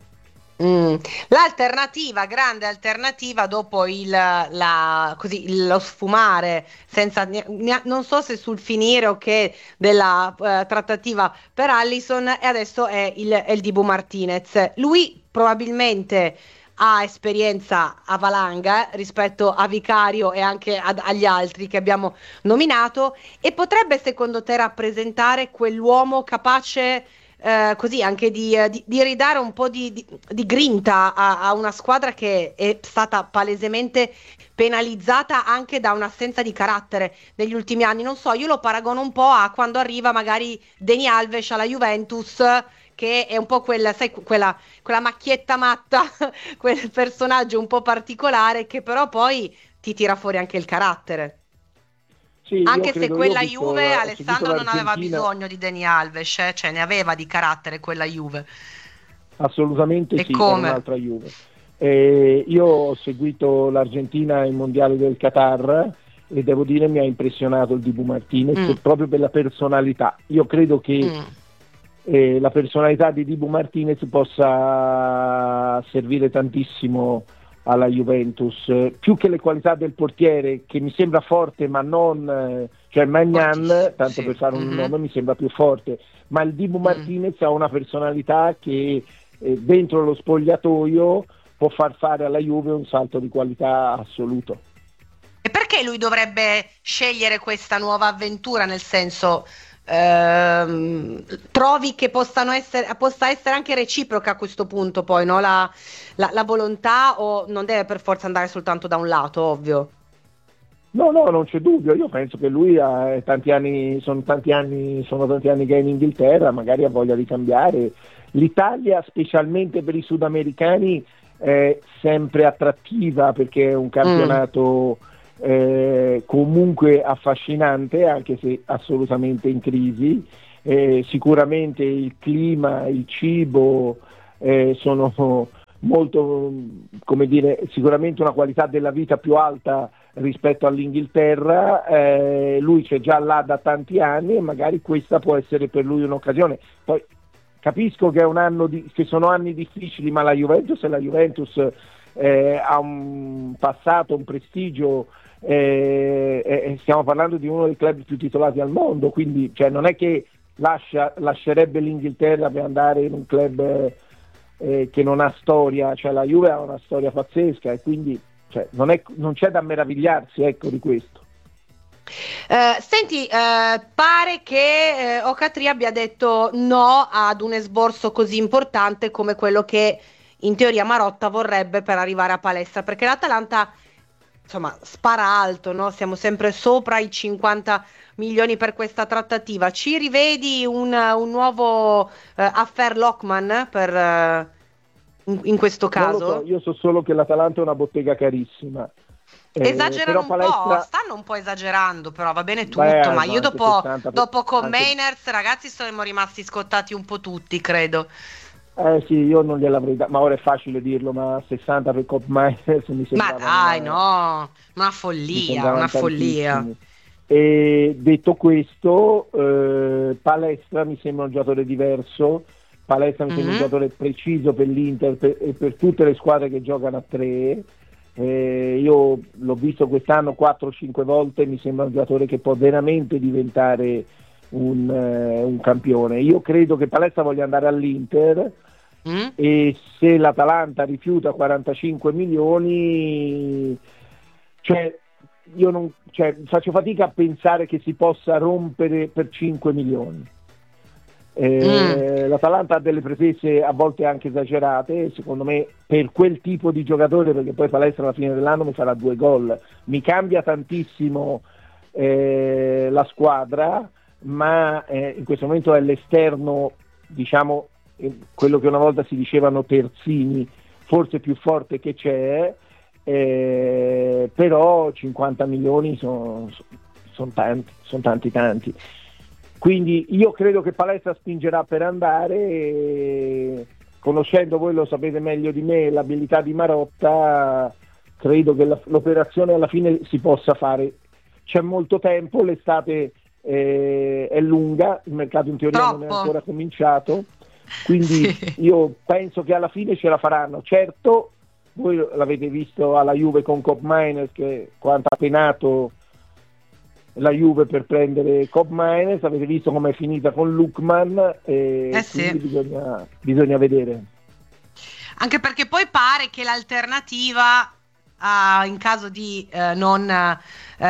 Speaker 7: Mm. L'alternativa, grande alternativa dopo il, la, così, lo sfumare senza, non so se sul finire o che della uh, trattativa per Allison, e adesso è il, è il Dibu Martinez. Lui probabilmente ha esperienza a valanga rispetto a Vicario e anche ad, agli altri che abbiamo nominato, e potrebbe secondo te rappresentare quell'uomo capace eh, così anche di, di, di ridare un po' di, di, di grinta a, a una squadra che è stata palesemente penalizzata anche da un'assenza di carattere negli ultimi anni. Non so, io lo paragono un po' a quando arriva magari Dani Alves alla Juventus, che è un po' quella, sai, quella, quella macchietta matta, quel personaggio un po' particolare che però poi ti tira fuori anche il carattere.
Speaker 8: Sì,
Speaker 7: anche se
Speaker 8: credo,
Speaker 7: quella
Speaker 8: visto,
Speaker 7: Juve, Alessandro, non aveva bisogno di Dani Alves, eh? Cioè ne aveva di carattere quella Juve.
Speaker 8: Assolutamente
Speaker 7: e
Speaker 8: sì,
Speaker 7: come?
Speaker 8: Era un'altra Juve. Eh, io ho seguito l'Argentina ai mondiali del Qatar e devo dire mi ha impressionato il Dibu Martinez mm. proprio per la personalità. Io credo che mm. eh, la personalità di Dibu Martinez possa servire tantissimo alla Juventus, eh, più che le qualità del portiere, che mi sembra forte ma non, cioè Magnan, tanto sì. per fare un mm-hmm. nome, mi sembra più forte, ma il Dibu Martinez mm. ha una personalità che eh, dentro lo spogliatoio può far fare alla Juve un salto di qualità assoluto.
Speaker 7: E perché perché lui dovrebbe scegliere questa nuova avventura? Nel senso, ehm, trovi che possano essere, possa essere anche reciproca a questo punto, poi, no? La, la, la volontà, o non deve per forza andare soltanto da un lato, ovvio.
Speaker 8: No, no, non c'è dubbio. Io penso che lui ha tanti anni, sono tanti anni, sono tanti anni che è in Inghilterra, magari ha voglia di cambiare. L'Italia, specialmente per i sudamericani, è sempre attrattiva perché è un campionato mm. eh, comunque affascinante, anche se assolutamente in crisi. Eh, sicuramente il clima, il cibo eh, sono molto, come dire, sicuramente una qualità della vita più alta rispetto all'Inghilterra. Eh, lui c'è già là da tanti anni e magari questa può essere per lui un'occasione. Poi capisco che, è un anno di, che sono anni difficili, ma la Juventus è la Juventus, eh, ha un passato, un prestigio, eh, eh, stiamo parlando di uno dei club più titolati al mondo, quindi cioè, non è che lascia, lascerebbe l'Inghilterra per andare in un club eh, eh, che non ha storia, cioè la Juve ha una storia pazzesca e quindi cioè, non, è, non c'è da meravigliarsi, ecco, di questo.
Speaker 7: Uh, senti, uh, pare che uh, Ocatri abbia detto no ad un esborso così importante come quello che in teoria Marotta vorrebbe per arrivare a Palestra, perché l'Atalanta insomma spara alto, no? Siamo sempre sopra i cinquanta milioni per questa trattativa. Ci rivedi un, un nuovo uh, affair Lockman per, uh, in, in questo caso?
Speaker 8: Non lo so, io so solo che l'Atalanta è una bottega carissima.
Speaker 7: Esagerano
Speaker 8: eh,
Speaker 7: un
Speaker 8: palestra...
Speaker 7: po', stanno un po' esagerando, però va bene tutto.
Speaker 8: Beh,
Speaker 7: ma io dopo,
Speaker 8: sessanta,
Speaker 7: dopo con
Speaker 8: anche...
Speaker 7: Mainers, ragazzi, siamo rimasti scottati un po' tutti, credo.
Speaker 8: Eh sì, io non gliel'avrei dato, ma ora è facile dirlo, ma sessanta per Cop Mainers mi sembra.
Speaker 7: Ma dai, no, una follia, una follia.
Speaker 8: E detto questo, eh, Palestra mi sembra un giocatore diverso. Palestra mi mm-hmm. sembra un giocatore preciso per l'Inter per, e per tutte le squadre che giocano a tre. Eh, io l'ho visto quest'anno quattro cinque volte, mi sembra un giocatore che può veramente diventare un, eh, un campione. Io credo che Palestra voglia andare all'Inter mm. e se l'Atalanta rifiuta quarantacinque milioni, cioè io non, cioè, faccio fatica a pensare che si possa rompere per cinque milioni. Eh, mm. L'Atalanta ha delle pretese a volte anche esagerate, secondo me, per quel tipo di giocatore, perché poi Palestra alla fine dell'anno mi farà due gol, mi cambia tantissimo eh, la squadra, ma eh, in questo momento è l'esterno, diciamo, eh, quello che una volta si dicevano terzini, forse più forte che c'è, eh, però cinquanta milioni sono son tanti, sono tanti tanti. Quindi io credo che Palestra spingerà per andare e, conoscendo, voi lo sapete meglio di me, l'abilità di Marotta, credo che la, l'operazione alla fine si possa fare. C'è molto tempo, l'estate eh, è lunga, il mercato in teoria Troppo. non è ancora cominciato, quindi sì. io penso che alla fine ce la faranno. Certo, voi l'avete visto alla Juve con Cop Mainers, che quanto ha penato la Juve per prendere Cop Mainers, avete visto come è finita con Lookman e
Speaker 7: eh sì.
Speaker 8: quindi bisogna, bisogna vedere.
Speaker 7: Anche perché poi pare che l'alternativa uh, in caso di uh, non uh,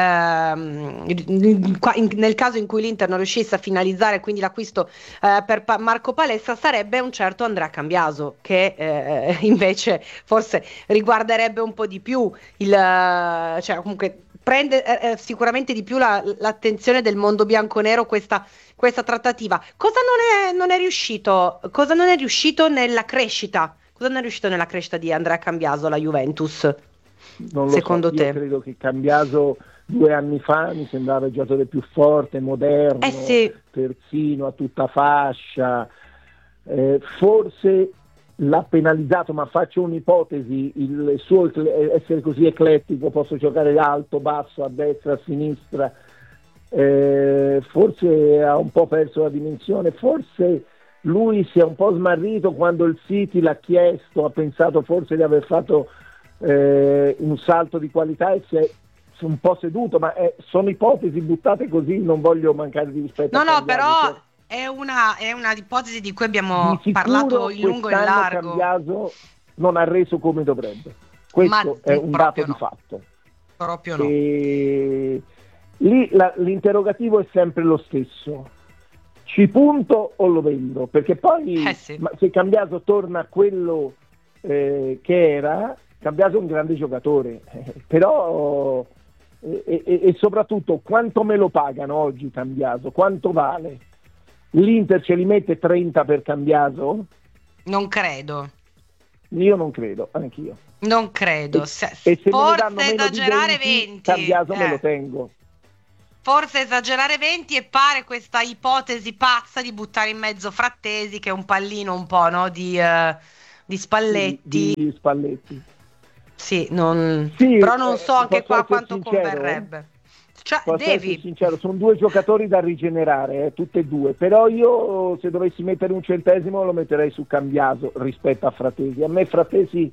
Speaker 7: in, in, nel caso in cui l'Inter non riuscisse a finalizzare quindi l'acquisto uh, per pa- Marco Palestra sarebbe un certo Andrea Cambiaso, che uh, invece forse riguarderebbe un po' di più il uh, cioè comunque prende eh, sicuramente di più la, l'attenzione del mondo bianconero questa, questa trattativa. Cosa non è, non è riuscito? Cosa non è riuscito nella crescita? Cosa non è riuscito nella crescita di Andrea Cambiaso alla Juventus?
Speaker 8: Non lo
Speaker 7: secondo
Speaker 8: so,
Speaker 7: te?
Speaker 8: Io credo che Cambiaso due anni fa mi sembrava il giocatore più forte, moderno,
Speaker 7: eh sì.
Speaker 8: terzino a tutta fascia. Eh, forse l'ha penalizzato, ma faccio un'ipotesi, il suo essere così eclettico, posso giocare alto, basso, a destra, a sinistra, eh, forse ha un po' perso la dimensione, forse lui si è un po' smarrito quando il City l'ha chiesto, ha pensato forse di aver fatto eh, un salto di qualità e si è un po' seduto, ma eh, sono ipotesi buttate così, non voglio mancare di rispetto.
Speaker 7: No,
Speaker 8: a
Speaker 7: no, però È una, è una ipotesi di cui abbiamo
Speaker 8: di
Speaker 7: parlato in lungo e in largo.
Speaker 8: Cambiaso non ha reso come dovrebbe. Questo
Speaker 7: Ma
Speaker 8: è un dato
Speaker 7: no.
Speaker 8: di fatto.
Speaker 7: Proprio no.
Speaker 8: E lì la, l'interrogativo è sempre lo stesso: ci punto o lo vendo? Perché poi
Speaker 7: Eh sì.
Speaker 8: ma se Cambiaso torna a quello eh, che era, Cambiaso è un grande giocatore, eh, però e, e, e soprattutto quanto me lo pagano oggi Cambiaso? Quanto vale? L'Inter ce li mette trenta per Cambiaso?
Speaker 7: Non credo.
Speaker 8: Io non credo, anch'io.
Speaker 7: Non credo.
Speaker 8: E,
Speaker 7: Se-
Speaker 8: e se me ne danno
Speaker 7: forse
Speaker 8: meno di
Speaker 7: esagerare
Speaker 8: venti,
Speaker 7: venti.
Speaker 8: Cambiaso me
Speaker 7: eh.
Speaker 8: lo tengo.
Speaker 7: Forse esagerare venti e pare questa ipotesi pazza di buttare in mezzo Frattesi, che è un pallino un po', no? Di, eh, di Spalletti.
Speaker 8: Di, di Spalletti.
Speaker 7: Sì, non...
Speaker 8: Sì,
Speaker 7: però non
Speaker 8: eh,
Speaker 7: so anche
Speaker 8: posso
Speaker 7: qua
Speaker 8: essere
Speaker 7: quanto
Speaker 8: sincero?
Speaker 7: converrebbe. Cioè,
Speaker 8: Posso essere
Speaker 7: devi.
Speaker 8: sincero, sono due giocatori da rigenerare, eh, tutte e due, però io se dovessi mettere un centesimo lo metterei su Cambiaso rispetto a Frattesi. A me Frattesi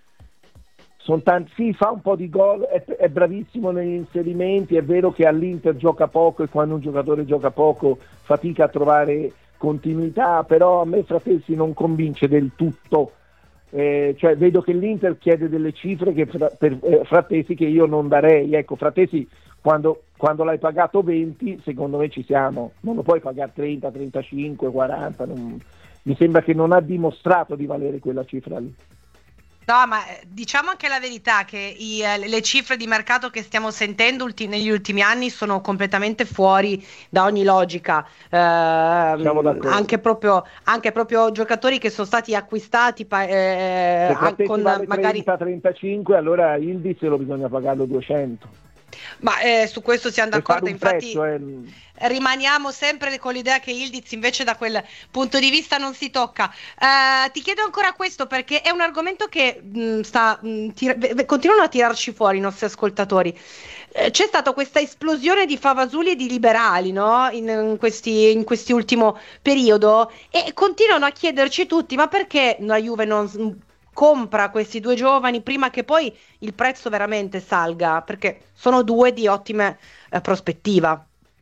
Speaker 8: sono tanti, sì, fa un po' di gol, è, è bravissimo negli inserimenti, è vero che all'Inter gioca poco e quando un giocatore gioca poco fatica a trovare continuità, però a me Frattesi non convince del tutto. Eh, cioè vedo che l'Inter chiede delle cifre che fra, per eh, Frattesi che io non darei. Ecco, Frattesi quando, quando l'hai pagato venti, secondo me ci siamo, non lo puoi pagare trenta, trentacinque, quaranta, non, mi sembra che non ha dimostrato di valere quella cifra lì.
Speaker 7: No, ma eh, diciamo anche la verità che i, eh, le cifre di mercato che stiamo sentendo ulti- negli ultimi anni sono completamente fuori da ogni logica. Ehm,
Speaker 8: Siamo d'accordo.
Speaker 7: anche proprio, anche proprio giocatori che sono stati acquistati pa- eh,
Speaker 8: Se
Speaker 7: an-
Speaker 8: Frattesi
Speaker 7: con
Speaker 8: vale
Speaker 7: magari...
Speaker 8: trenta trentacinque, allora Ildiz lo bisogna pagarlo duecento.
Speaker 7: Ma eh, su questo siamo
Speaker 8: Per fare
Speaker 7: d'accordo,
Speaker 8: un
Speaker 7: infatti
Speaker 8: prezzo, eh,
Speaker 7: rimaniamo sempre con l'idea che Ildiz invece da quel punto di vista non si tocca. Eh, ti chiedo ancora questo perché è un argomento che mh, sta, mh, tira- v- continuano a tirarci fuori i nostri ascoltatori. Eh, c'è stata questa esplosione di Favasuli e di liberali, no? In, in questi, in questi ultimo periodo, e continuano a chiederci tutti: ma perché la Juve non s- compra questi due giovani prima che poi il prezzo veramente salga? Perché sono due di ottima eh, prospettiva.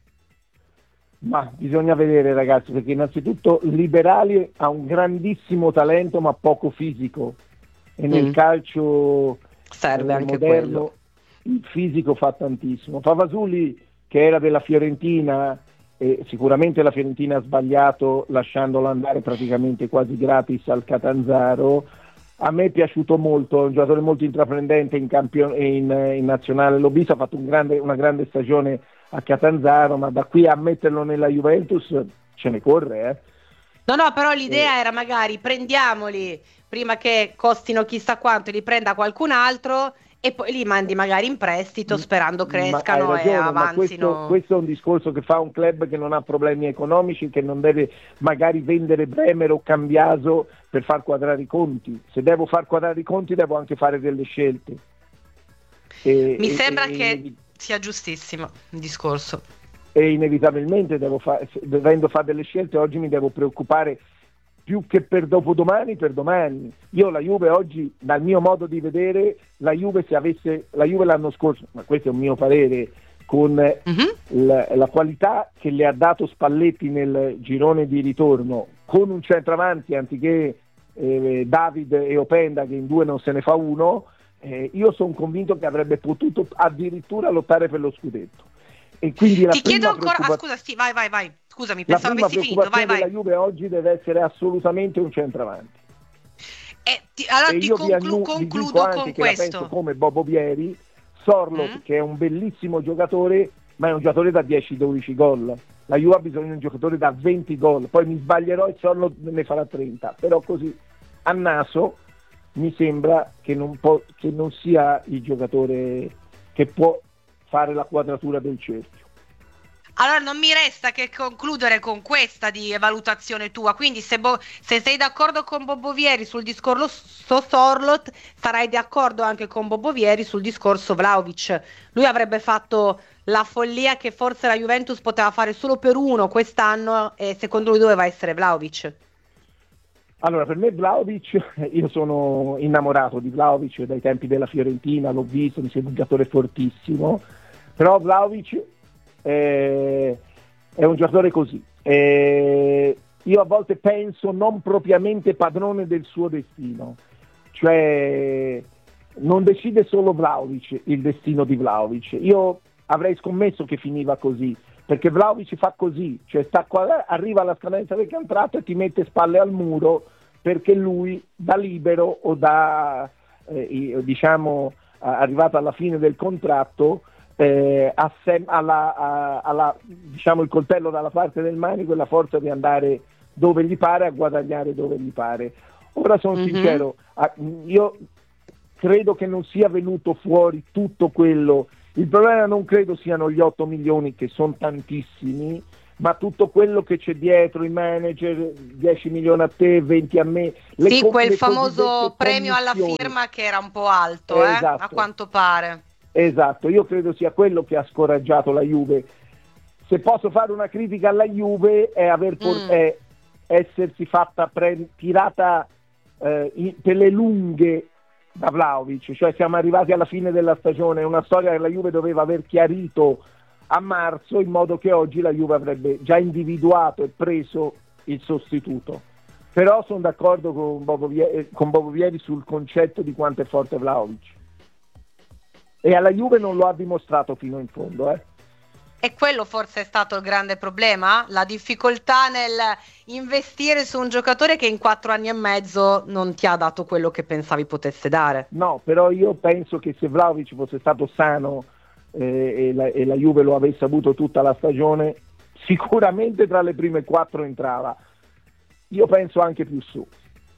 Speaker 8: ma bisogna vedere, ragazzi, perché innanzitutto Liberali ha un grandissimo talento ma poco fisico, e nel
Speaker 7: Mm.
Speaker 8: calcio
Speaker 7: Serve
Speaker 8: eh,
Speaker 7: anche
Speaker 8: moderno
Speaker 7: quello.
Speaker 8: il fisico fa tantissimo. Favasuli, che era della Fiorentina, e sicuramente la Fiorentina ha sbagliato lasciandolo andare praticamente quasi gratis al Catanzaro. A me è piaciuto molto, è un giocatore molto intraprendente in, campion- in, in nazionale, l'ho visto, ha fatto un grande, una grande stagione a Catanzaro, ma da qui a metterlo nella Juventus ce ne corre, eh.
Speaker 7: No, no, però l'idea era magari prendiamoli prima che costino chissà quanto, li prenda qualcun altro e poi li mandi magari in prestito sperando crescano
Speaker 8: Ma hai ragione,
Speaker 7: e
Speaker 8: ma
Speaker 7: avanzino.
Speaker 8: questo, questo è un discorso che fa un club che non ha problemi economici, che non deve magari vendere Bremer o Cambiaso per far quadrare i conti. Se devo far quadrare i conti devo anche fare delle scelte. E,
Speaker 7: Mi
Speaker 8: e-
Speaker 7: sembra
Speaker 8: e-
Speaker 7: che sia giustissimo il discorso.
Speaker 8: e inevitabilmente devo fa- dovendo fare delle scelte oggi mi devo preoccupare più che per dopodomani, per domani. Io la Juve oggi, dal mio modo di vedere, la Juve se avesse la Juve l'anno scorso, ma questo è un mio parere, con
Speaker 7: Mhm.
Speaker 8: la, la qualità che le ha dato Spalletti nel girone di ritorno, con un centravanti anziché eh, David e Openda che in due non se ne fa uno, eh, io sono convinto che avrebbe potuto addirittura lottare per lo scudetto. E quindi la
Speaker 7: Ti chiedo
Speaker 8: prima
Speaker 7: ancora, ah
Speaker 8: preoccupa-
Speaker 7: scusa, sì, vai, vai, vai. Scusami,
Speaker 8: la
Speaker 7: pensavo
Speaker 8: prima
Speaker 7: avessi finito, vai,
Speaker 8: preoccupazione
Speaker 7: vai.
Speaker 8: della Juve oggi deve essere assolutamente un centravanti.
Speaker 7: Eh, ti- allora
Speaker 8: E
Speaker 7: ti
Speaker 8: io vi,
Speaker 7: conclu-
Speaker 8: annu- vi dico
Speaker 7: concludo
Speaker 8: anche
Speaker 7: con
Speaker 8: che la penso
Speaker 7: questo.
Speaker 8: come Bobo Vieri, Sorloth,
Speaker 7: Mm.
Speaker 8: che è un bellissimo giocatore, ma è un giocatore da dieci dodici gol. La Juve ha bisogno di un giocatore da venti gol, poi mi sbaglierò e Sorloth ne farà trenta, però così a naso mi sembra che non, può, che non sia il giocatore che può fare la quadratura del cerchio.
Speaker 7: Allora non mi resta che concludere con questa di valutazione tua, quindi se, Bo- se sei d'accordo con Bobo Vieri sul discorso Sorloth, sarai d'accordo anche con Bobo Vieri sul discorso Vlahovic. Lui avrebbe fatto la follia che forse la Juventus poteva fare solo per uno quest'anno e secondo lui doveva essere Vlahovic.
Speaker 8: Allora, per me Vlahovic, io sono innamorato di Vlahovic dai tempi della Fiorentina, l'ho visto, mi sembra un giocatore fortissimo, però Vlahovic eh, è un giocatore così. Eh, io a volte penso non propriamente padrone del suo destino, cioè non decide solo Vlahovic il destino di Vlahovic. Io avrei scommesso che finiva così, perché Vlahovic fa così, cioè sta qua, arriva alla scadenza del contratto e ti mette spalle al muro perché lui da libero o da eh, diciamo arrivato alla fine del contratto eh, ha sem- alla, a, alla, diciamo il coltello dalla parte del manico e la forza di andare dove gli pare, a guadagnare dove gli pare. Ora sono mm-hmm. sincero, io credo che non sia venuto fuori tutto quello. Il problema non credo siano gli otto milioni, che sono tantissimi, ma tutto quello che c'è dietro, i manager, dieci milioni a te, venti a me. Le
Speaker 7: sì,
Speaker 8: co-
Speaker 7: quel
Speaker 8: le
Speaker 7: famoso premio alla firma che era un po' alto, eh,
Speaker 8: esatto.
Speaker 7: a quanto pare.
Speaker 8: Esatto, io credo sia quello che ha scoraggiato la Juve. Se posso fare una critica alla Juve è aver por- mm. è essersi fatta pre- tirata eh, in- per le lunghe da Vlahovic, cioè siamo arrivati alla fine della stagione, è una storia che la Juve doveva aver chiarito a marzo, in modo che oggi la Juve avrebbe già individuato e preso il sostituto. Però sono d'accordo con Bobo Vieri, con Bobo Vieri sul concetto di quanto è forte Vlahovic, e alla Juve non lo ha dimostrato fino in fondo, eh.
Speaker 7: E quello forse è stato il grande problema, la difficoltà nel investire su un giocatore che in quattro anni e mezzo non ti ha dato quello che pensavi potesse dare.
Speaker 8: No, però io penso che se Vlahovic fosse stato sano eh, e, la, e la Juve lo avesse avuto tutta la stagione, sicuramente tra le prime quattro entrava. Io penso anche più su.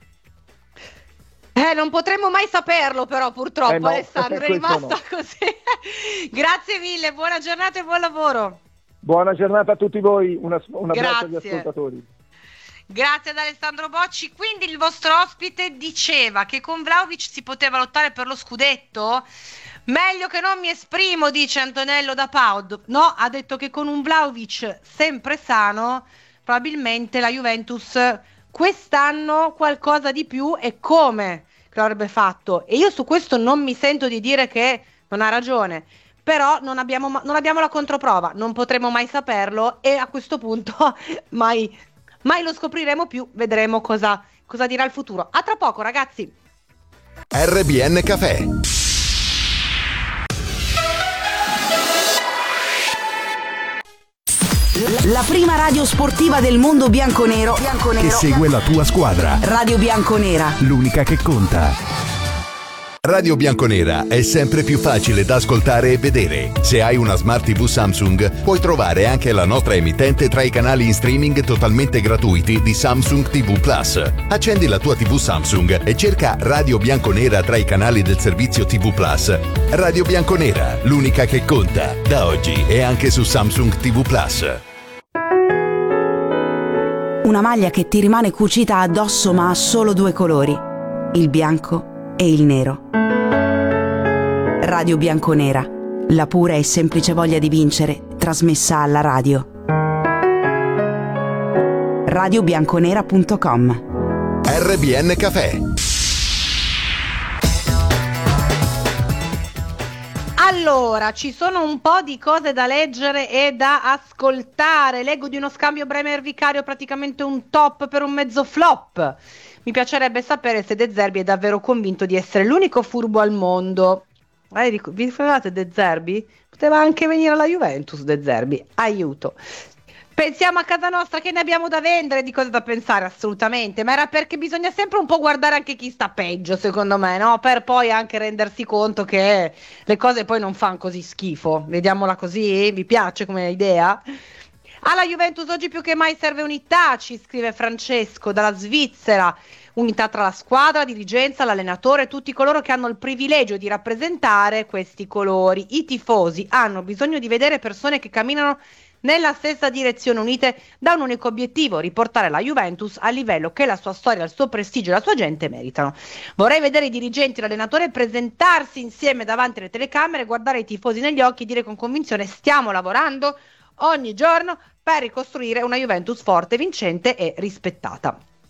Speaker 7: Eh, non potremo mai saperlo però purtroppo,
Speaker 8: eh no,
Speaker 7: Alessandro, è rimasta no. così. Grazie mille, buona giornata e buon lavoro.
Speaker 8: Buona giornata a tutti voi, una, un abbraccio agli ascoltatori.
Speaker 7: Grazie ad Alessandro Bocci. Quindi il vostro ospite diceva che con Vlahovic si poteva lottare per lo scudetto? Meglio che non mi esprimo, dice Antonello da Paud. No, ha detto che con un Vlahovic sempre sano probabilmente la Juventus quest'anno qualcosa di più e come che l'avrebbe fatto, e io su questo non mi sento di dire che non ha ragione, però non abbiamo, non abbiamo la controprova, non potremo mai saperlo e a questo punto mai, mai lo scopriremo più, vedremo cosa, cosa dirà il futuro. A tra poco ragazzi.
Speaker 4: R B N Café.
Speaker 5: La prima radio sportiva del mondo bianconero, bianconero
Speaker 6: che segue la tua squadra.
Speaker 5: Radio Bianconera,
Speaker 6: l'unica che conta.
Speaker 4: Radio Bianconera è sempre più facile da ascoltare e vedere. Se hai una Smart tivù Samsung, puoi trovare anche la nostra emittente tra i canali in streaming totalmente gratuiti di Samsung tivù Plus. Accendi la tua tivù Samsung e cerca Radio Bianconera tra i canali del servizio tivù Plus. Radio Bianconera, l'unica che conta, da oggi e anche su Samsung tivù Plus.
Speaker 5: Una maglia che ti rimane cucita addosso ma ha solo due colori, il bianco e il nero. Radio Bianconera, la pura e semplice voglia di vincere, trasmessa alla radio. radio bianconera punto com.
Speaker 4: R B N Café.
Speaker 7: Allora, ci sono un po' di cose da leggere e da ascoltare. Leggo di uno scambio Bremer-Vicario, praticamente un top per un mezzo flop. Mi piacerebbe sapere se De Zerbi è davvero convinto di essere l'unico furbo al mondo. Eh, vi ricordate De Zerbi? Poteva anche venire alla Juventus De Zerbi, aiuto. Pensiamo a casa nostra, che ne abbiamo da vendere, di cose da pensare assolutamente, ma era perché bisogna sempre un po' guardare anche chi sta peggio, secondo me, no? Per poi anche rendersi conto che le cose poi non fanno così schifo. Vediamola così? Vi piace come idea? Alla Juventus oggi più che mai serve unità, ci scrive Francesco dalla Svizzera. Unità tra la squadra, la dirigenza, l'allenatore, tutti coloro che hanno il privilegio di rappresentare questi colori. I tifosi hanno bisogno di vedere persone che camminano nella stessa direzione, unite da un unico obiettivo: riportare la Juventus al livello che la sua storia, il suo prestigio e la sua gente meritano. Vorrei vedere i dirigenti e l'allenatore presentarsi insieme davanti alle telecamere, guardare i tifosi negli occhi e dire con convinzione: stiamo lavorando ogni giorno per ricostruire una Juventus forte, vincente e rispettata.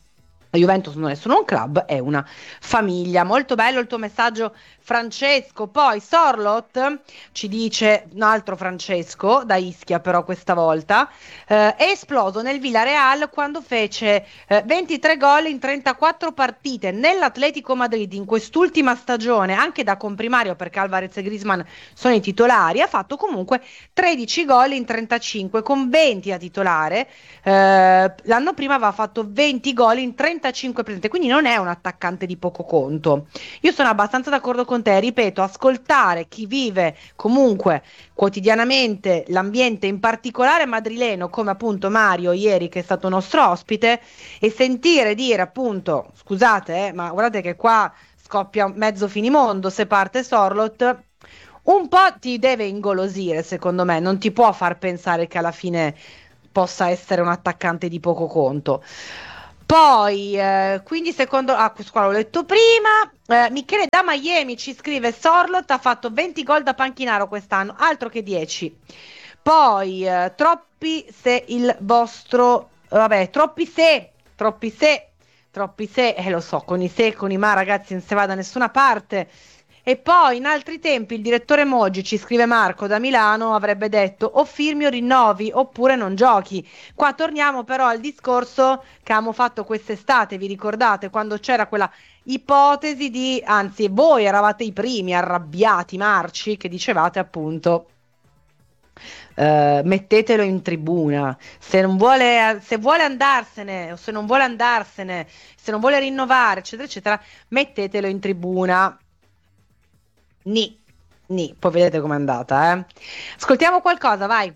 Speaker 7: La Juventus non è solo un club, è una famiglia. Molto bello il tuo messaggio, Francesco. Poi Sorlot ci dice, un altro Francesco, da Ischia però questa volta, eh, è esploso nel Villarreal quando fece eh, ventitré gol in trentaquattro partite. Nell'Atletico Madrid in quest'ultima stagione, anche da comprimario perché Alvarez e Griezmann sono i titolari, ha fatto comunque tredici gol in trentacinque con venti a titolare. Eh, l'anno prima aveva fatto venti gol in trentacinque presente, quindi non è un attaccante di poco conto. Io sono abbastanza d'accordo con te, ripeto, ascoltare chi vive comunque quotidianamente l'ambiente, in particolare madrileno, come appunto Mario ieri che è stato nostro ospite, e sentire dire appunto, scusate eh, ma guardate che qua scoppia mezzo finimondo se parte Sorlot, un po' ti deve ingolosire, secondo me, non ti può far pensare che alla fine possa essere un attaccante di poco conto. Poi, eh, quindi secondo, ah, questo qua l'ho letto prima, eh, Michele da Miami ci scrive, Sorlot ha fatto venti gol da panchinaro quest'anno, altro che dieci. Poi, eh, troppi se il vostro, vabbè, troppi se, troppi se, troppi se, eh lo so, con i se, con i ma ragazzi non si va da nessuna parte. E poi in altri tempi il direttore Moggi, ci scrive Marco da Milano, avrebbe detto o firmi o rinnovi oppure non giochi. Qua torniamo però al discorso che abbiamo fatto quest'estate, vi ricordate, quando c'era quella ipotesi di, anzi voi eravate i primi arrabbiati marci che dicevate appunto Uh, mettetelo in tribuna, se non vuole, se vuole andarsene o se non vuole andarsene, se non vuole rinnovare eccetera eccetera, mettetelo in tribuna. Ni, ni, poi vedete com'è andata, eh. Ascoltiamo qualcosa, vai.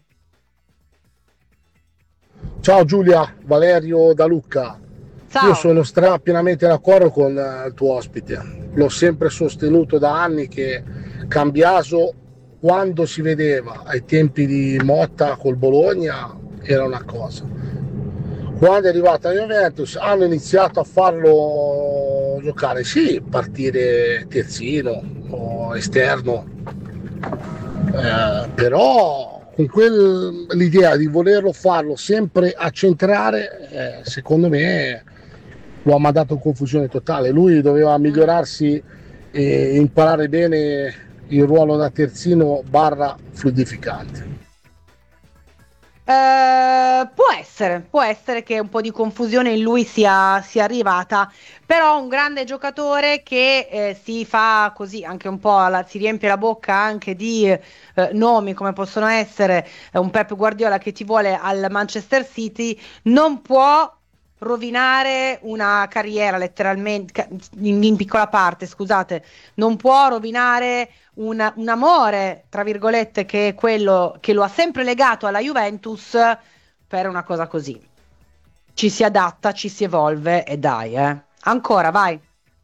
Speaker 9: Ciao Giulia, Valerio da Lucca.
Speaker 7: Ciao.
Speaker 9: Io sono stra pienamente d'accordo con uh, il tuo ospite. L'ho sempre sostenuto da anni che Cambiaso, quando si vedeva ai tempi di Motta col Bologna, era una cosa. Quando è arrivata la Juventus hanno iniziato a farlo giocare, sì, partire terzino o esterno, eh, però con quel, l'idea di volerlo farlo sempre a centrare, eh, secondo me lo ha mandato in confusione totale. Lui doveva migliorarsi e imparare bene il ruolo da terzino barra fluidificante.
Speaker 7: Uh, può essere, può essere che un po' di confusione in lui sia, sia arrivata, però un grande giocatore che eh, si fa così anche un po' alla, si riempie la bocca anche di eh, nomi come possono essere eh, un Pep Guardiola che ti vuole al Manchester City, non può rovinare una carriera letteralmente in, in piccola parte, scusate, non può rovinare un, un amore tra virgolette che è quello che lo ha sempre legato alla Juventus per una cosa così. Ci si adatta, ci si evolve e dai, eh. Ancora, vai.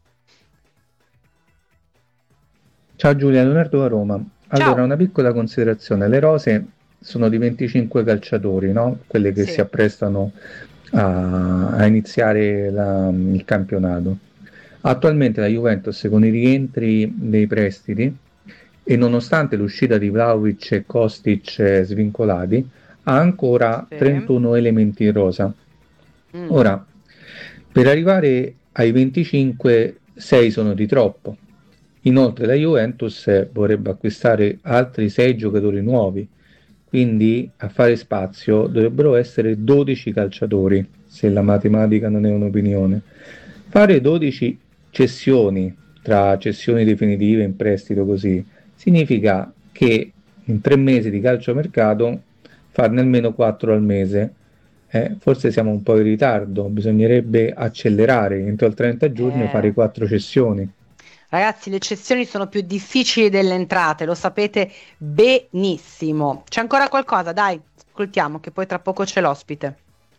Speaker 10: Ciao Giulia, Leonardo da Roma. Allora, Ciao. Una piccola considerazione, le rose sono di venticinque calciatori, no? Quelle che sì. si apprestano A, a iniziare la, il campionato. Attualmente la Juventus con i rientri dei prestiti e nonostante l'uscita di Vlahovic e Kostic svincolati ha ancora sì. trentuno elementi in rosa. Mm. Ora, per arrivare ai venticinque, sei sono di troppo. Inoltre la Juventus vorrebbe acquistare altri sei giocatori nuovi. Quindi a fare spazio dovrebbero essere dodici calciatori, se la matematica non è un'opinione. Fare dodici cessioni, tra cessioni definitive in prestito così, significa che in tre mesi di calciomercato farne almeno quattro al mese. Eh, forse siamo un po' in ritardo, bisognerebbe accelerare, entro il trenta giugno eh. fare quattro cessioni.
Speaker 7: Ragazzi, le cessioni sono più difficili delle entrate, lo sapete benissimo. C'è ancora qualcosa? Dai, ascoltiamo che poi tra poco c'è l'ospite.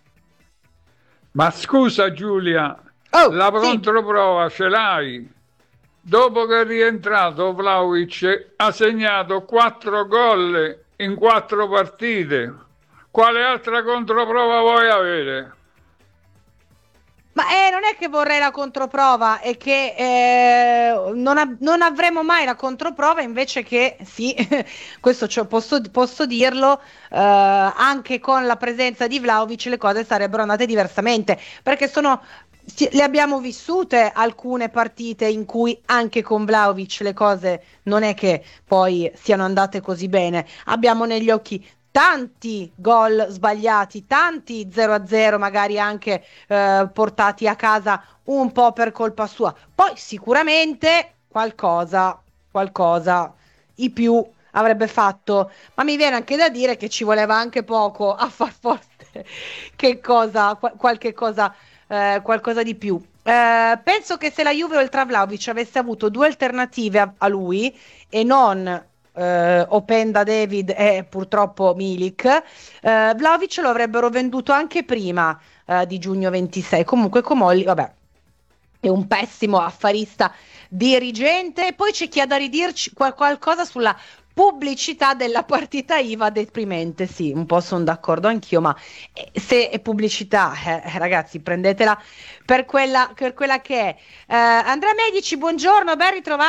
Speaker 11: Ma scusa Giulia,
Speaker 7: oh,
Speaker 11: la
Speaker 7: sì.
Speaker 11: controprova ce l'hai? Dopo che è rientrato Vlahovic ha segnato quattro gol in quattro partite. Quale altra controprova vuoi avere?
Speaker 7: Ma eh, non è che vorrei la controprova, è che eh, non, av- non avremo mai la controprova, invece che sì, questo cioè, posso, posso dirlo, eh, anche con la presenza di Vlahovic le cose sarebbero andate diversamente, perché sono le abbiamo vissute alcune partite in cui anche con Vlahovic le cose non è che poi siano andate così bene. Abbiamo negli occhi tanti gol sbagliati, tanti zero a zero magari anche eh, portati a casa un po' per colpa sua. Poi sicuramente qualcosa, qualcosa i più avrebbe fatto, ma mi viene anche da dire che ci voleva anche poco a far forte che cosa, qual- qualche cosa, eh, qualcosa di più. Eh, penso che se la Juve oltre a Vlahovic avesse avuto due alternative a, a lui e non Uh, Openda David e purtroppo Milik, uh, Vlahovic lo avrebbero venduto anche prima uh, di giugno ventisei. Comunque Comolli, vabbè, è un pessimo affarista dirigente. E poi c'è chi ha da ridirci qual- qualcosa sulla pubblicità della partita I V A, deprimente. Sì, un po' sono d'accordo anch'io, ma eh, se è pubblicità, eh, ragazzi, prendetela per quella, per quella che è. Uh, Andrea Medici, buongiorno, ben ritrovato.